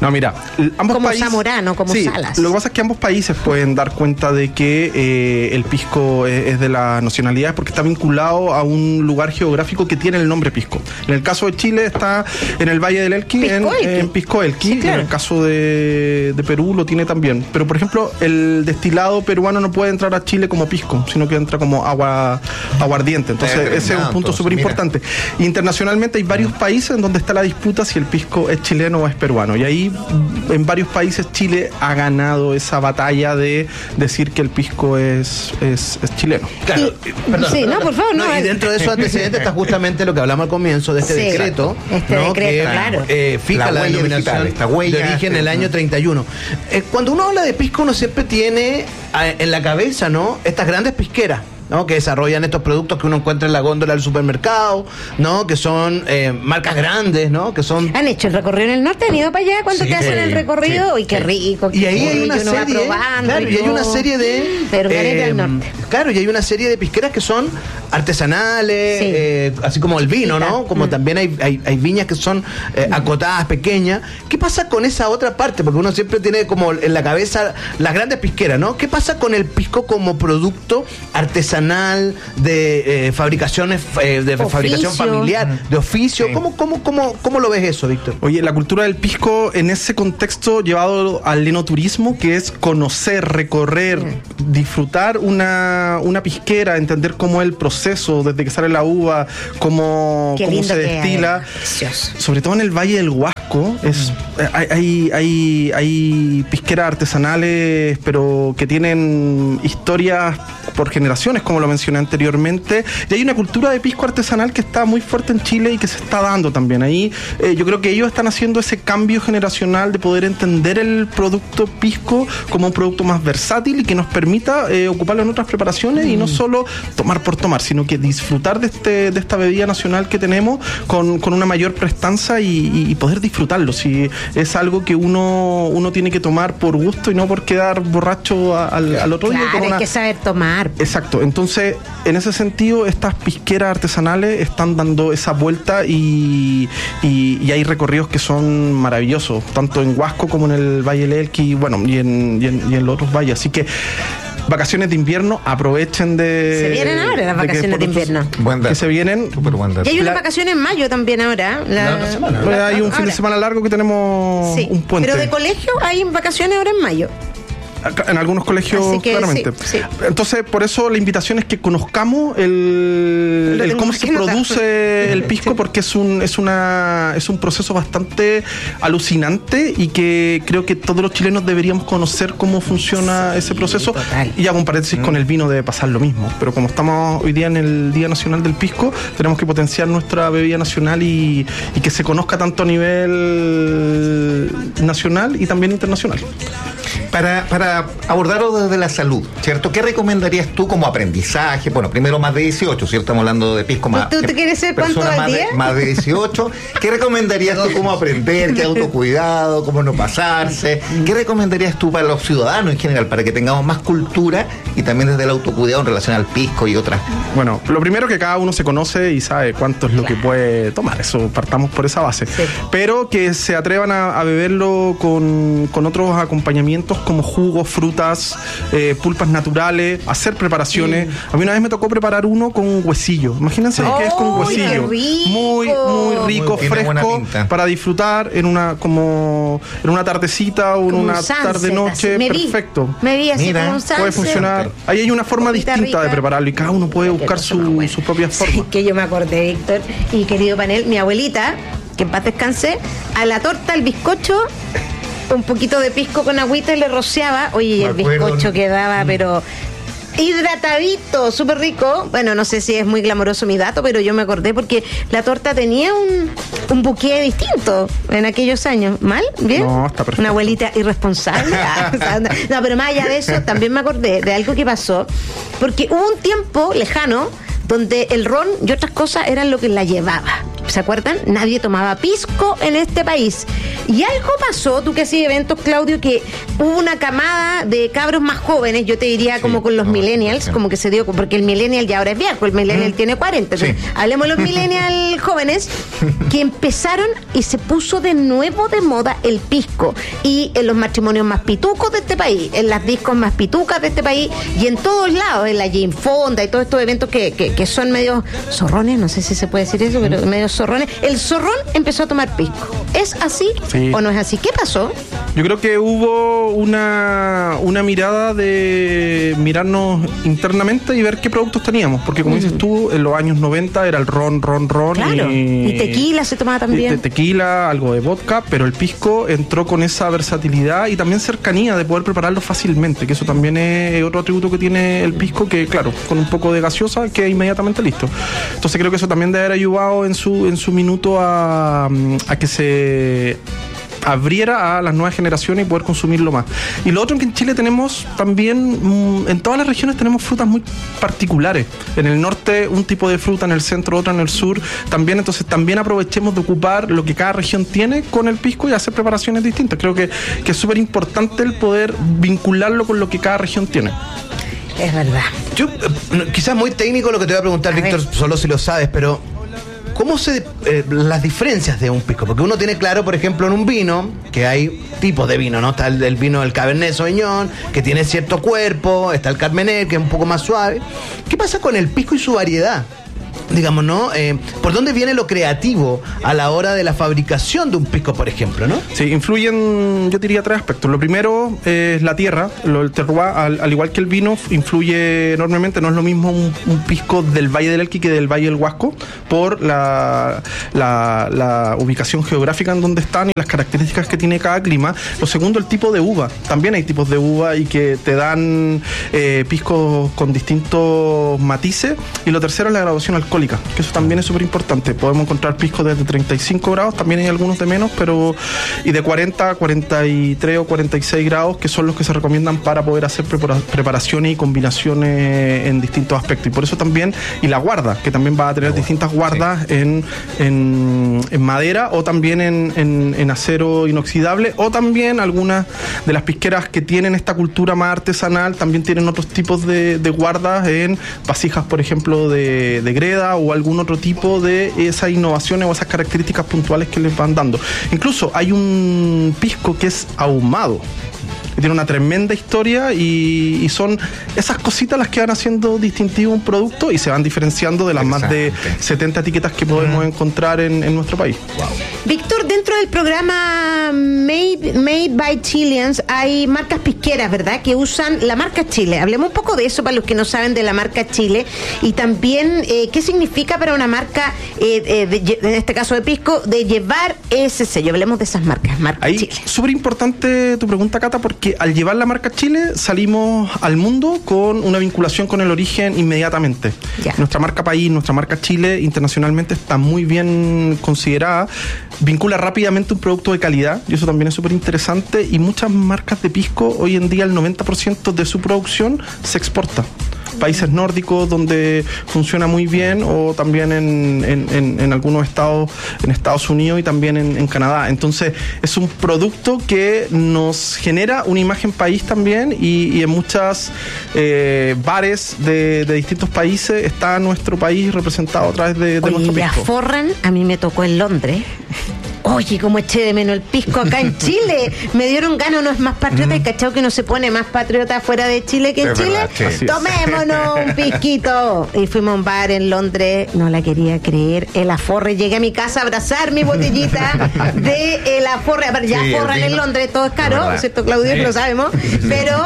No, mira, ambos como países, Zamorano, como sí, Salas. Lo que pasa es que ambos países pueden dar cuenta de que el pisco es de la nacionalidad porque está vinculado a un lugar geográfico que tiene el nombre pisco. En el caso de Chile está en el Valle del Elqui, en Pisco Elqui. Sí, claro. En el caso de Perú lo tiene también. Pero, por ejemplo, el destilado peruano no puede entrar a Chile como pisco, sino que entra como aguardiente. Entonces, ese es un punto súper importante. Internacionalmente hay varios países en donde está la disputa si el pisco es chileno o es peruano. Y ahí, en varios países, Chile ha ganado esa batalla de decir que el pisco es chileno. Claro, sí, no, por favor, no. Y dentro de esos antecedentes está justamente lo que hablamos al comienzo de este decreto. Claro. Fija la denominación de origen en el año 31. Cuando uno habla de pisco, uno siempre tiene en la cabeza, ¿no?, estas grandes pisqueras, ¿no?, que desarrollan estos productos que uno encuentra en la góndola del supermercado, ¿no?, que son marcas grandes, ¿no?, que son... ¿Han hecho el recorrido en el norte? ¿Han ido para allá? ¿Cuánto te hacen el recorrido? ¡Uy, qué rico! Y ahí hay una serie, claro, y hay una serie de... del norte. Claro, y hay una serie de pisqueras que son artesanales, así como el vino, ¿no? Como también hay viñas que son acotadas, pequeñas. ¿Qué pasa con esa otra parte? Porque uno siempre tiene como en la cabeza las grandes pisqueras, ¿no? ¿Qué pasa con el pisco como producto artesanal de fabricación familiar, de oficio? ¿Cómo lo ves eso, Víctor? Oye, la cultura del pisco en ese contexto llevado al enoturismo, que es conocer, recorrer, disfrutar una pisquera, entender cómo es el proceso desde que sale la uva, cómo se destila, sobre todo en el Valle del Huasco. Hay pisqueras artesanales, pero que tienen historias por generaciones, como lo mencioné anteriormente, y hay una cultura de pisco artesanal que está muy fuerte en Chile y que se está dando también. Ahí yo creo que ellos están haciendo ese cambio generacional de poder entender el producto pisco como un producto más versátil y que nos permita ocuparlo en otras preparaciones y no solo tomar por tomar, sino que disfrutar de esta bebida nacional que tenemos con una mayor prestanza y poder disfrutarlo. Si es algo que uno tiene que tomar por gusto y no por quedar borracho al otro día. Claro, hay que saber tomar. Exacto. Entonces, en ese sentido, estas pisqueras artesanales están dando esa vuelta y hay recorridos que son maravillosos, tanto en Huasco como en el Valle del Elqui, bueno, y en los otros valles. Así que vacaciones de invierno, aprovechen se vienen ahora las vacaciones de invierno. Que se vienen. Y hay unas vacaciones en mayo también ahora. Hay un fin de semana largo que tenemos un puente. Pero de colegio hay vacaciones ahora en mayo. En algunos colegios, claramente. Sí. Entonces, por eso la invitación es que conozcamos el cómo se produce el pisco, porque es un proceso bastante alucinante y que creo que todos los chilenos deberíamos conocer cómo funciona ese proceso. Total. Y hago un paréntesis, con el vino debe pasar lo mismo. Pero como estamos hoy día en el Día Nacional del Pisco, tenemos que potenciar nuestra bebida nacional y que se conozca tanto a nivel nacional y también internacional. Para abordarlo desde la salud, ¿cierto? ¿Qué recomendarías tú como aprendizaje? Bueno, primero más de 18, ¿cierto? Estamos hablando de pisco más. ¿Tú te quieres ser cuánto al día? Más de 18. ¿Qué recomendarías tú cómo aprender? ¿Qué autocuidado? ¿Cómo no pasarse? ¿Qué recomendarías tú para los ciudadanos en general, para que tengamos más cultura y también desde el autocuidado en relación al pisco y otras? Bueno, lo primero que cada uno se conoce y sabe cuánto es lo que puede tomar. Eso, partamos por esa base. Sí. Pero que se atrevan a beberlo con otros acompañamientos como jugos, frutas, pulpas naturales, hacer preparaciones. A mí una vez me tocó preparar uno con huesillo. Imagínense que es con huesillo. Muy rico, fresco, para disfrutar en una tardecita o en una tarde-noche. Perfecto. Me vi así como un sunset. Puede funcionar. Ahí hay una forma distinta de prepararlo y cada uno puede buscar sus propias formas. Sí, que yo me acordé, Víctor, y querido panel, mi abuelita, que en paz descanse, a la torta, al bizcocho, un poquito de pisco con agüita y le rociaba. Oye, y el bizcocho quedaba, pero hidratadito, súper rico. Bueno, no sé si es muy glamoroso mi dato, pero yo me acordé porque la torta tenía un buqué distinto en aquellos años. ¿Mal? ¿Bien? No, está perfecto. Una abuelita irresponsable. No, pero más allá de eso, también me acordé de algo que pasó, porque hubo un tiempo lejano donde el ron y otras cosas eran lo que la llevaba. ¿Se acuerdan? Nadie tomaba pisco en este país. Y algo pasó, tú que hacías eventos, Claudio, que hubo una camada de cabros más jóvenes, yo te diría como con los millennials, como que se dio, porque el millennial ya ahora es viejo, el millennial tiene 40. Entonces, hablemos de los millennials jóvenes que empezaron y se puso de nuevo de moda el pisco. Y en los matrimonios más pitucos de este país, en las discos más pitucas de este país y en todos lados, en la Jane Fonda y todos estos eventos que son medio zorrones, no sé si se puede decir eso, pero medio zorrones. El zorrón empezó a tomar pisco. ¿Es así o no es así? ¿Qué pasó? Yo creo que hubo una mirada de mirarnos internamente y ver qué productos teníamos, porque como dices tú, en los años 90 era el ron. Claro. Y tequila se tomaba también. Tequila, algo de vodka, pero el pisco entró con esa versatilidad y también cercanía de poder prepararlo fácilmente, que eso también es otro atributo que tiene el pisco, que claro, con un poco de gaseosa queda inmediatamente listo. Entonces creo que eso también debe haber ayudado en su minuto a que se abriera a las nuevas generaciones y poder consumirlo más. Y lo otro es que en Chile tenemos también, en todas las regiones tenemos frutas muy particulares. En el norte un tipo de fruta, en el centro otra, en el sur también. Entonces también aprovechemos de ocupar lo que cada región tiene con el pisco y hacer preparaciones distintas. Creo que es súper importante el poder vincularlo con lo que cada región tiene. Es verdad. Yo, quizás muy técnico lo que te voy a preguntar, Víctor, solo si lo sabes, pero ¿cómo las diferencias de un pisco? Porque uno tiene claro, por ejemplo, en un vino, que hay tipos de vino, ¿no? Está el vino del Cabernet Sauvignon, que tiene cierto cuerpo, está el Carmener, que es un poco más suave. ¿Qué pasa con el pisco y su variedad? Digamos, ¿no? ¿Por dónde viene lo creativo a la hora de la fabricación de un pisco, por ejemplo, no? Sí, influyen, yo diría, 3 aspectos. Lo primero es la tierra, el terroir, al igual que el vino, influye enormemente. No es lo mismo un pisco del Valle del Elqui que del Valle del Huasco, por la ubicación geográfica en donde están y las características que tiene cada clima. Lo segundo, el tipo de uva. También hay tipos de uva y que te dan piscos con distintos matices. Y lo tercero es la graduación alcohólica, que eso también es súper importante. Podemos encontrar piscos desde 35 grados, también hay algunos de menos, y de 40, 43 o 46 grados, que son los que se recomiendan para poder hacer preparaciones y combinaciones en distintos aspectos. Y por eso también, y la guarda, que también va a tener distintas guardas en madera o también en acero inoxidable, o también algunas de las pisqueras que tienen esta cultura más artesanal también tienen otros tipos de guardas en vasijas, por ejemplo, de greda o algún otro tipo de esas innovaciones o esas características puntuales que les van dando. Incluso hay un pisco que es ahumado, que tiene una tremenda historia y son esas cositas las que van haciendo distintivo un producto y se van diferenciando de las más de 70 etiquetas que podemos encontrar en nuestro país. Wow. Víctor, dentro del programa Made by Chileans hay marcas pisqueras, ¿verdad? Que usan la marca Chile. Hablemos un poco de eso para los que no saben de la marca Chile y también qué significa para una marca, en este caso de pisco, de llevar ese sello. Hablemos de esas marcas, marca Ahí, Chile. Súper importante tu pregunta, Cata, porque al llevar la marca Chile salimos al mundo con una vinculación con el origen inmediatamente. Nuestra marca país, nuestra marca Chile internacionalmente está muy bien considerada, vincula rápidamente un producto de calidad y eso también es súper interesante, y muchas marcas de pisco hoy en día el 90% de su producción se exporta. Países nórdicos donde funciona muy bien, o también en algunos estados, en Estados Unidos y también en Canadá. Entonces es un producto que nos genera una imagen país también, y en muchas bares de distintos países está nuestro país representado a través de nuestro pisco. La forran, a mí me tocó en Londres. Oye, cómo eché de menos el pisco acá en Chile. Me dieron ganas, no es más patriota. ¿Cachao que uno se pone más patriota fuera de Chile que en Chile? Verdad, sí. Tomémonos un pisquito. Y fuimos a un bar en Londres, no la quería creer. El Aforre, llegué a mi casa a abrazar mi botellita de El Aforre. A ver, ya forran en Londres, todo es caro, ¿cierto, Claudio? Sí. Lo sabemos. Pero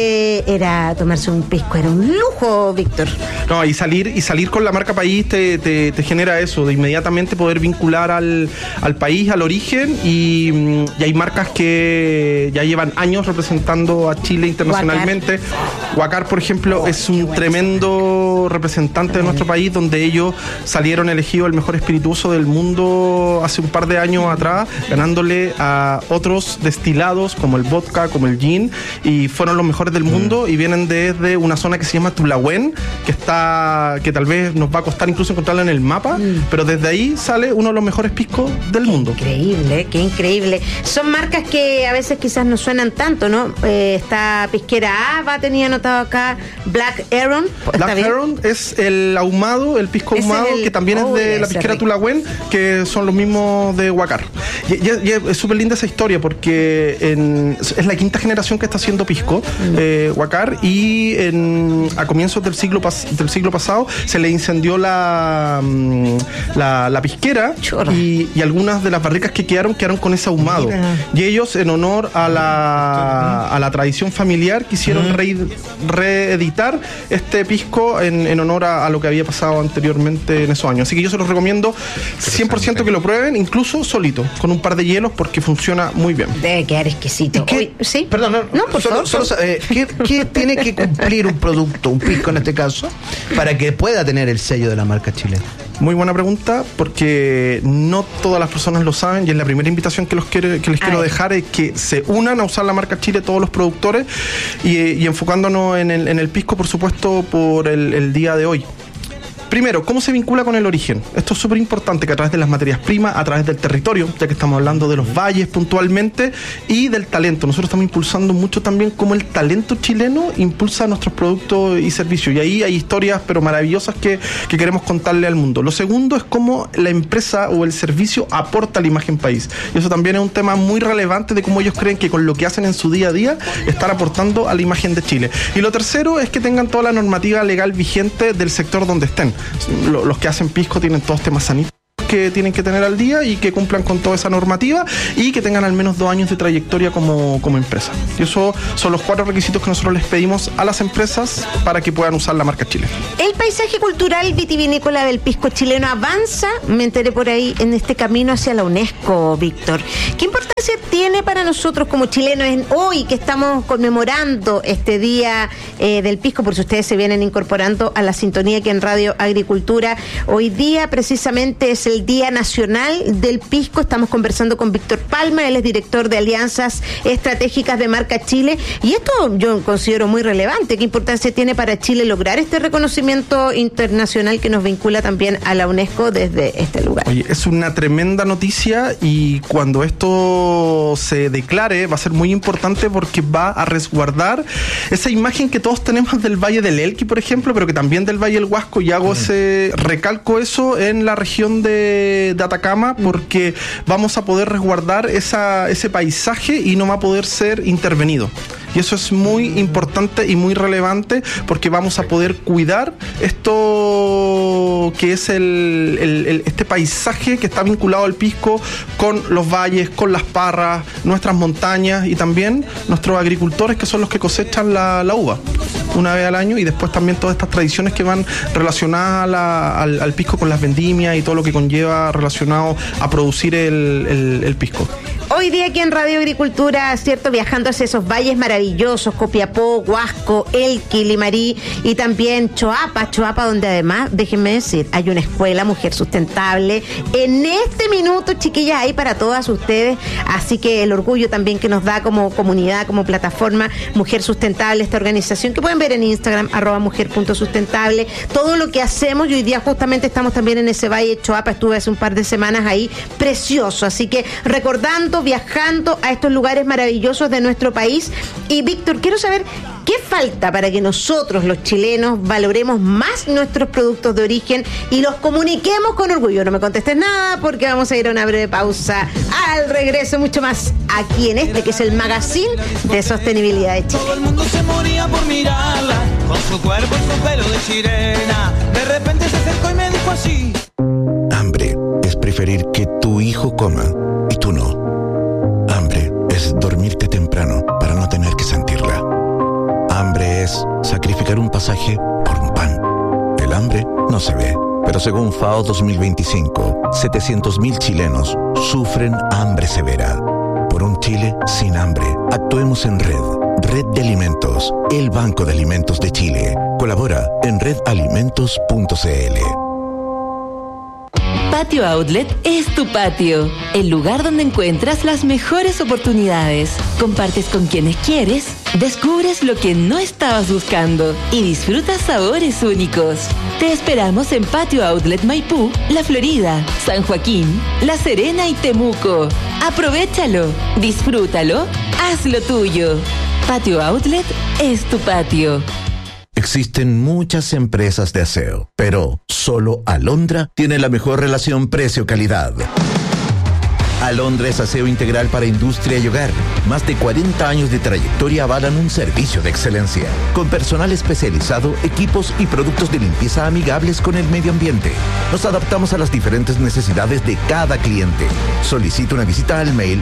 era tomarse un pisco, era un lujo, Víctor. No, y salir con la marca país te genera eso, de inmediatamente poder vincular al país, al origen y hay marcas que ya llevan años representando a Chile internacionalmente. Huacar, por ejemplo, es un tremendo representante de nuestro país, donde ellos salieron elegidos el mejor espirituoso del mundo hace un par de años atrás, ganándole a otros destilados como el vodka, como el gin, y fueron los mejores del mundo y vienen desde una zona que se llama Tulahuen, que tal vez nos va a costar incluso encontrarla en el mapa, pero desde ahí sale uno de los mejores piscos del mundo. Increíble, qué increíble. Son marcas que a veces quizás no suenan tanto, ¿no? Está Pisquera Ava, tenía anotado acá, Black Heron. Black Heron es el ahumado, el pisco ahumado, que también es de la Pisquera Tulahuen, que son los mismos de Huacar. Y es súper linda esa historia porque es la quinta generación que está haciendo pisco, Huacar, y a comienzos del siglo pasado se le incendió la pisquera y algunas de las barricas que quedaron con ese ahumado. Y ellos, en honor a la tradición familiar, quisieron reeditar este pisco en honor a lo que había pasado anteriormente en esos años. Así que yo se los recomiendo 100% que lo prueben, incluso solito, con un par de hielos, porque funciona muy bien. Debe quedar exquisito. ¿Sí? Perdón, no, por favor. ¿Qué tiene que cumplir un producto, un pisco en este caso, para que pueda tener el sello de la marca chilena? Muy buena pregunta, porque no todas las personas lo saben, y es la primera invitación que les quiero dejar, es que se unan a usar la marca Chile todos los productores, y enfocándonos en el pisco, por supuesto, por el día de hoy. Primero, ¿cómo se vincula con el origen? Esto es súper importante, que a través de las materias primas, a través del territorio, ya que estamos hablando de los valles puntualmente, y del talento. Nosotros estamos impulsando mucho también cómo el talento chileno impulsa nuestros productos y servicios. Y ahí hay historias, pero maravillosas, que queremos contarle al mundo. Lo segundo es cómo la empresa o el servicio aporta a la imagen país. Y eso también es un tema muy relevante, de cómo ellos creen que con lo que hacen en su día a día están aportando a la imagen de Chile. Y lo tercero es que tengan toda la normativa legal vigente del sector donde estén. Los que hacen pisco tienen todos temas sanitarios que tienen que tener al día y que cumplan con toda esa normativa y que tengan al menos 2 años de trayectoria como empresa. Y esos son los 4 requisitos que nosotros les pedimos a las empresas para que puedan usar la marca Chile. El paisaje cultural vitivinícola del pisco chileno avanza, me enteré por ahí, en este camino hacia la UNESCO, Víctor. ¿Qué importancia tiene para nosotros como chilenos hoy que estamos conmemorando este día del pisco? Por si ustedes se vienen incorporando a la sintonía aquí en Radio Agricultura. Hoy día precisamente es el Día Nacional del Pisco. Estamos conversando con Víctor Palma, él es director de Alianzas Estratégicas de Marca Chile, y esto yo considero muy relevante. ¿Qué importancia tiene para Chile lograr este reconocimiento internacional que nos vincula también a la UNESCO desde este lugar? Oye, es una tremenda noticia, y cuando esto se declare va a ser muy importante, porque va a resguardar esa imagen que todos tenemos del Valle del Elqui, por ejemplo, pero que también del Valle del Huasco, y recalco eso en la región de Atacama, porque vamos a poder resguardar ese paisaje y no va a poder ser intervenido. Y eso es muy importante y muy relevante, porque vamos a poder cuidar esto que es este paisaje que está vinculado al pisco, con los valles, con las parras, nuestras montañas, y también nuestros agricultores, que son los que cosechan la uva una vez al año, y después también todas estas tradiciones que van relacionadas al pisco, con las vendimias y todo lo que conlleva relacionado a producir el pisco. Hoy día aquí en Radio Agricultura, ¿cierto? Viajando hacia esos valles maravillosos, Copiapó, Huasco, Elqui, Limarí y también Choapa, donde además, déjenme decir, hay una escuela Mujer Sustentable. En este minuto, chiquillas, hay para todas ustedes, así que el orgullo también que nos da como comunidad, como plataforma Mujer Sustentable, esta organización que pueden ver en Instagram, @mujer.sustentable, todo lo que hacemos, y hoy día justamente estamos también en ese valle Choapa, estuve hace un par de semanas ahí, precioso, así que recordando, viajando a estos lugares maravillosos de nuestro país. Y Víctor, quiero saber qué falta para que nosotros los chilenos valoremos más nuestros productos de origen y los comuniquemos con orgullo. No me contestes nada, porque vamos a ir a una breve pausa. Al regreso, mucho más aquí en que es el Magazine de Sostenibilidad de Chile. Todo el mundo se moría por mirarla, con su cuerpo y su pelo de sirena. De repente se acercó y me dijo así: hambre es preferir que tu hijo coma y tú no. Hambre es dormirte temprano para no tener que sentirla. Hambre es sacrificar un pasaje por un pan. El hambre no se ve, Pero según FAO 2025, 700.000 chilenos sufren hambre severa. Por un Chile sin hambre, actuemos en red. Red de Alimentos, el Banco de Alimentos de Chile. Colabora en redalimentos.cl. Patio Outlet es tu patio, el lugar donde encuentras las mejores oportunidades. Compartes con quienes quieres, descubres lo que no estabas buscando y disfrutas sabores únicos. Te esperamos en Patio Outlet Maipú, La Florida, San Joaquín, La Serena y Temuco. Aprovéchalo, disfrútalo, hazlo tuyo. Patio Outlet es tu patio. Existen muchas empresas de aseo, pero solo Alondra tiene la mejor relación precio-calidad. Alondra es aseo integral para industria y hogar. Más de 40 años de trayectoria avalan un servicio de excelencia, con personal especializado, equipos y productos de limpieza amigables con el medio ambiente. Nos adaptamos a las diferentes necesidades de cada cliente. Solicita una visita al mail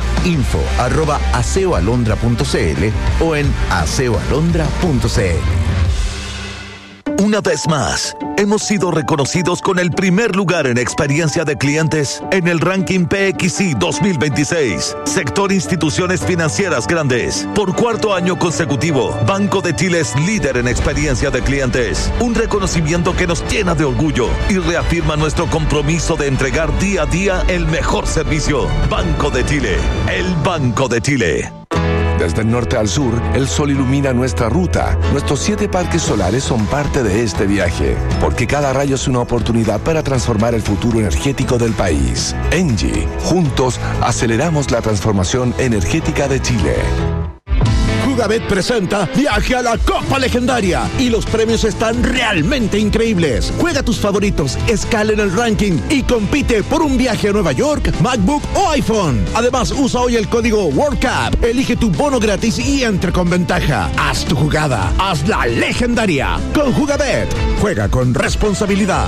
info@aseoalondra.cl o en aseoalondra.cl. Una vez más, hemos sido reconocidos con el primer lugar en experiencia de clientes en el ranking PXI 2026. Sector Instituciones Financieras Grandes. Por cuarto año consecutivo, Banco de Chile es líder en experiencia de clientes. Un reconocimiento que nos llena de orgullo y reafirma nuestro compromiso de entregar día a día el mejor servicio. Banco de Chile, el Banco de Chile. Desde el norte al sur, el sol ilumina nuestra ruta. Nuestros 7 parques solares son parte de este viaje, porque cada rayo es una oportunidad para transformar el futuro energético del país. ENGIE, juntos aceleramos la transformación energética de Chile. Jugabet presenta Viaje a la Copa Legendaria y los premios están realmente increíbles. Juega tus favoritos, escala en el ranking y compite por un viaje a Nueva York, MacBook o iPhone. Además, usa hoy el código WorldCup, elige tu bono gratis y entra con ventaja. Haz tu jugada, hazla legendaria. Con Jugabet, juega con responsabilidad.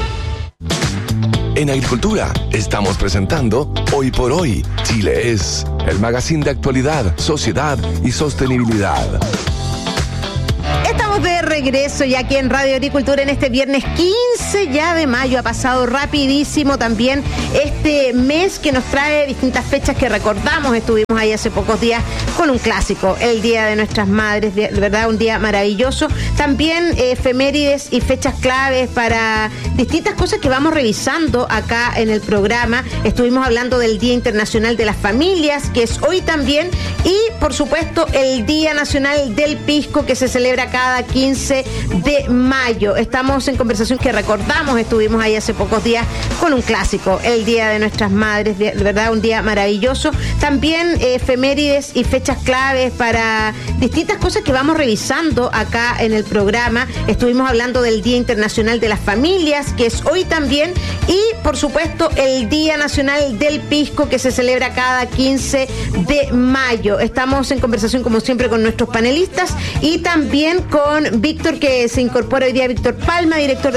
En Agricultura estamos presentando Hoy por Hoy, Chile es, el magazine de actualidad, sociedad y sostenibilidad. Estamos de regreso ya aquí en Radio Agricultura en este viernes 15 ya de mayo. Ha pasado rapidísimo también este mes que nos trae distintas fechas que recordamos. Estuvimos ahí hace pocos días con un clásico, el Día de Nuestras Madres, de verdad un día maravilloso. También efemérides y fechas claves para distintas cosas que vamos revisando acá en el programa. Estuvimos hablando del Día Internacional de las Familias, que es hoy también, y por supuesto el Día Nacional del Pisco, que se celebra cada 15 de mayo. Estamos en conversación que recordamos, estuvimos ahí hace pocos días con un clásico, el Día de Nuestras Madres, de verdad un día maravilloso. También efemérides y fechas claves para distintas cosas que vamos revisando acá en el programa. Estuvimos hablando del Día Internacional de las Familias, que es hoy también, y por supuesto el Día Nacional del Pisco, que se celebra cada 15 de mayo. Estamos en conversación como siempre con nuestros panelistas y también con Víctor, que se incorpora hoy día, Víctor Palma, director de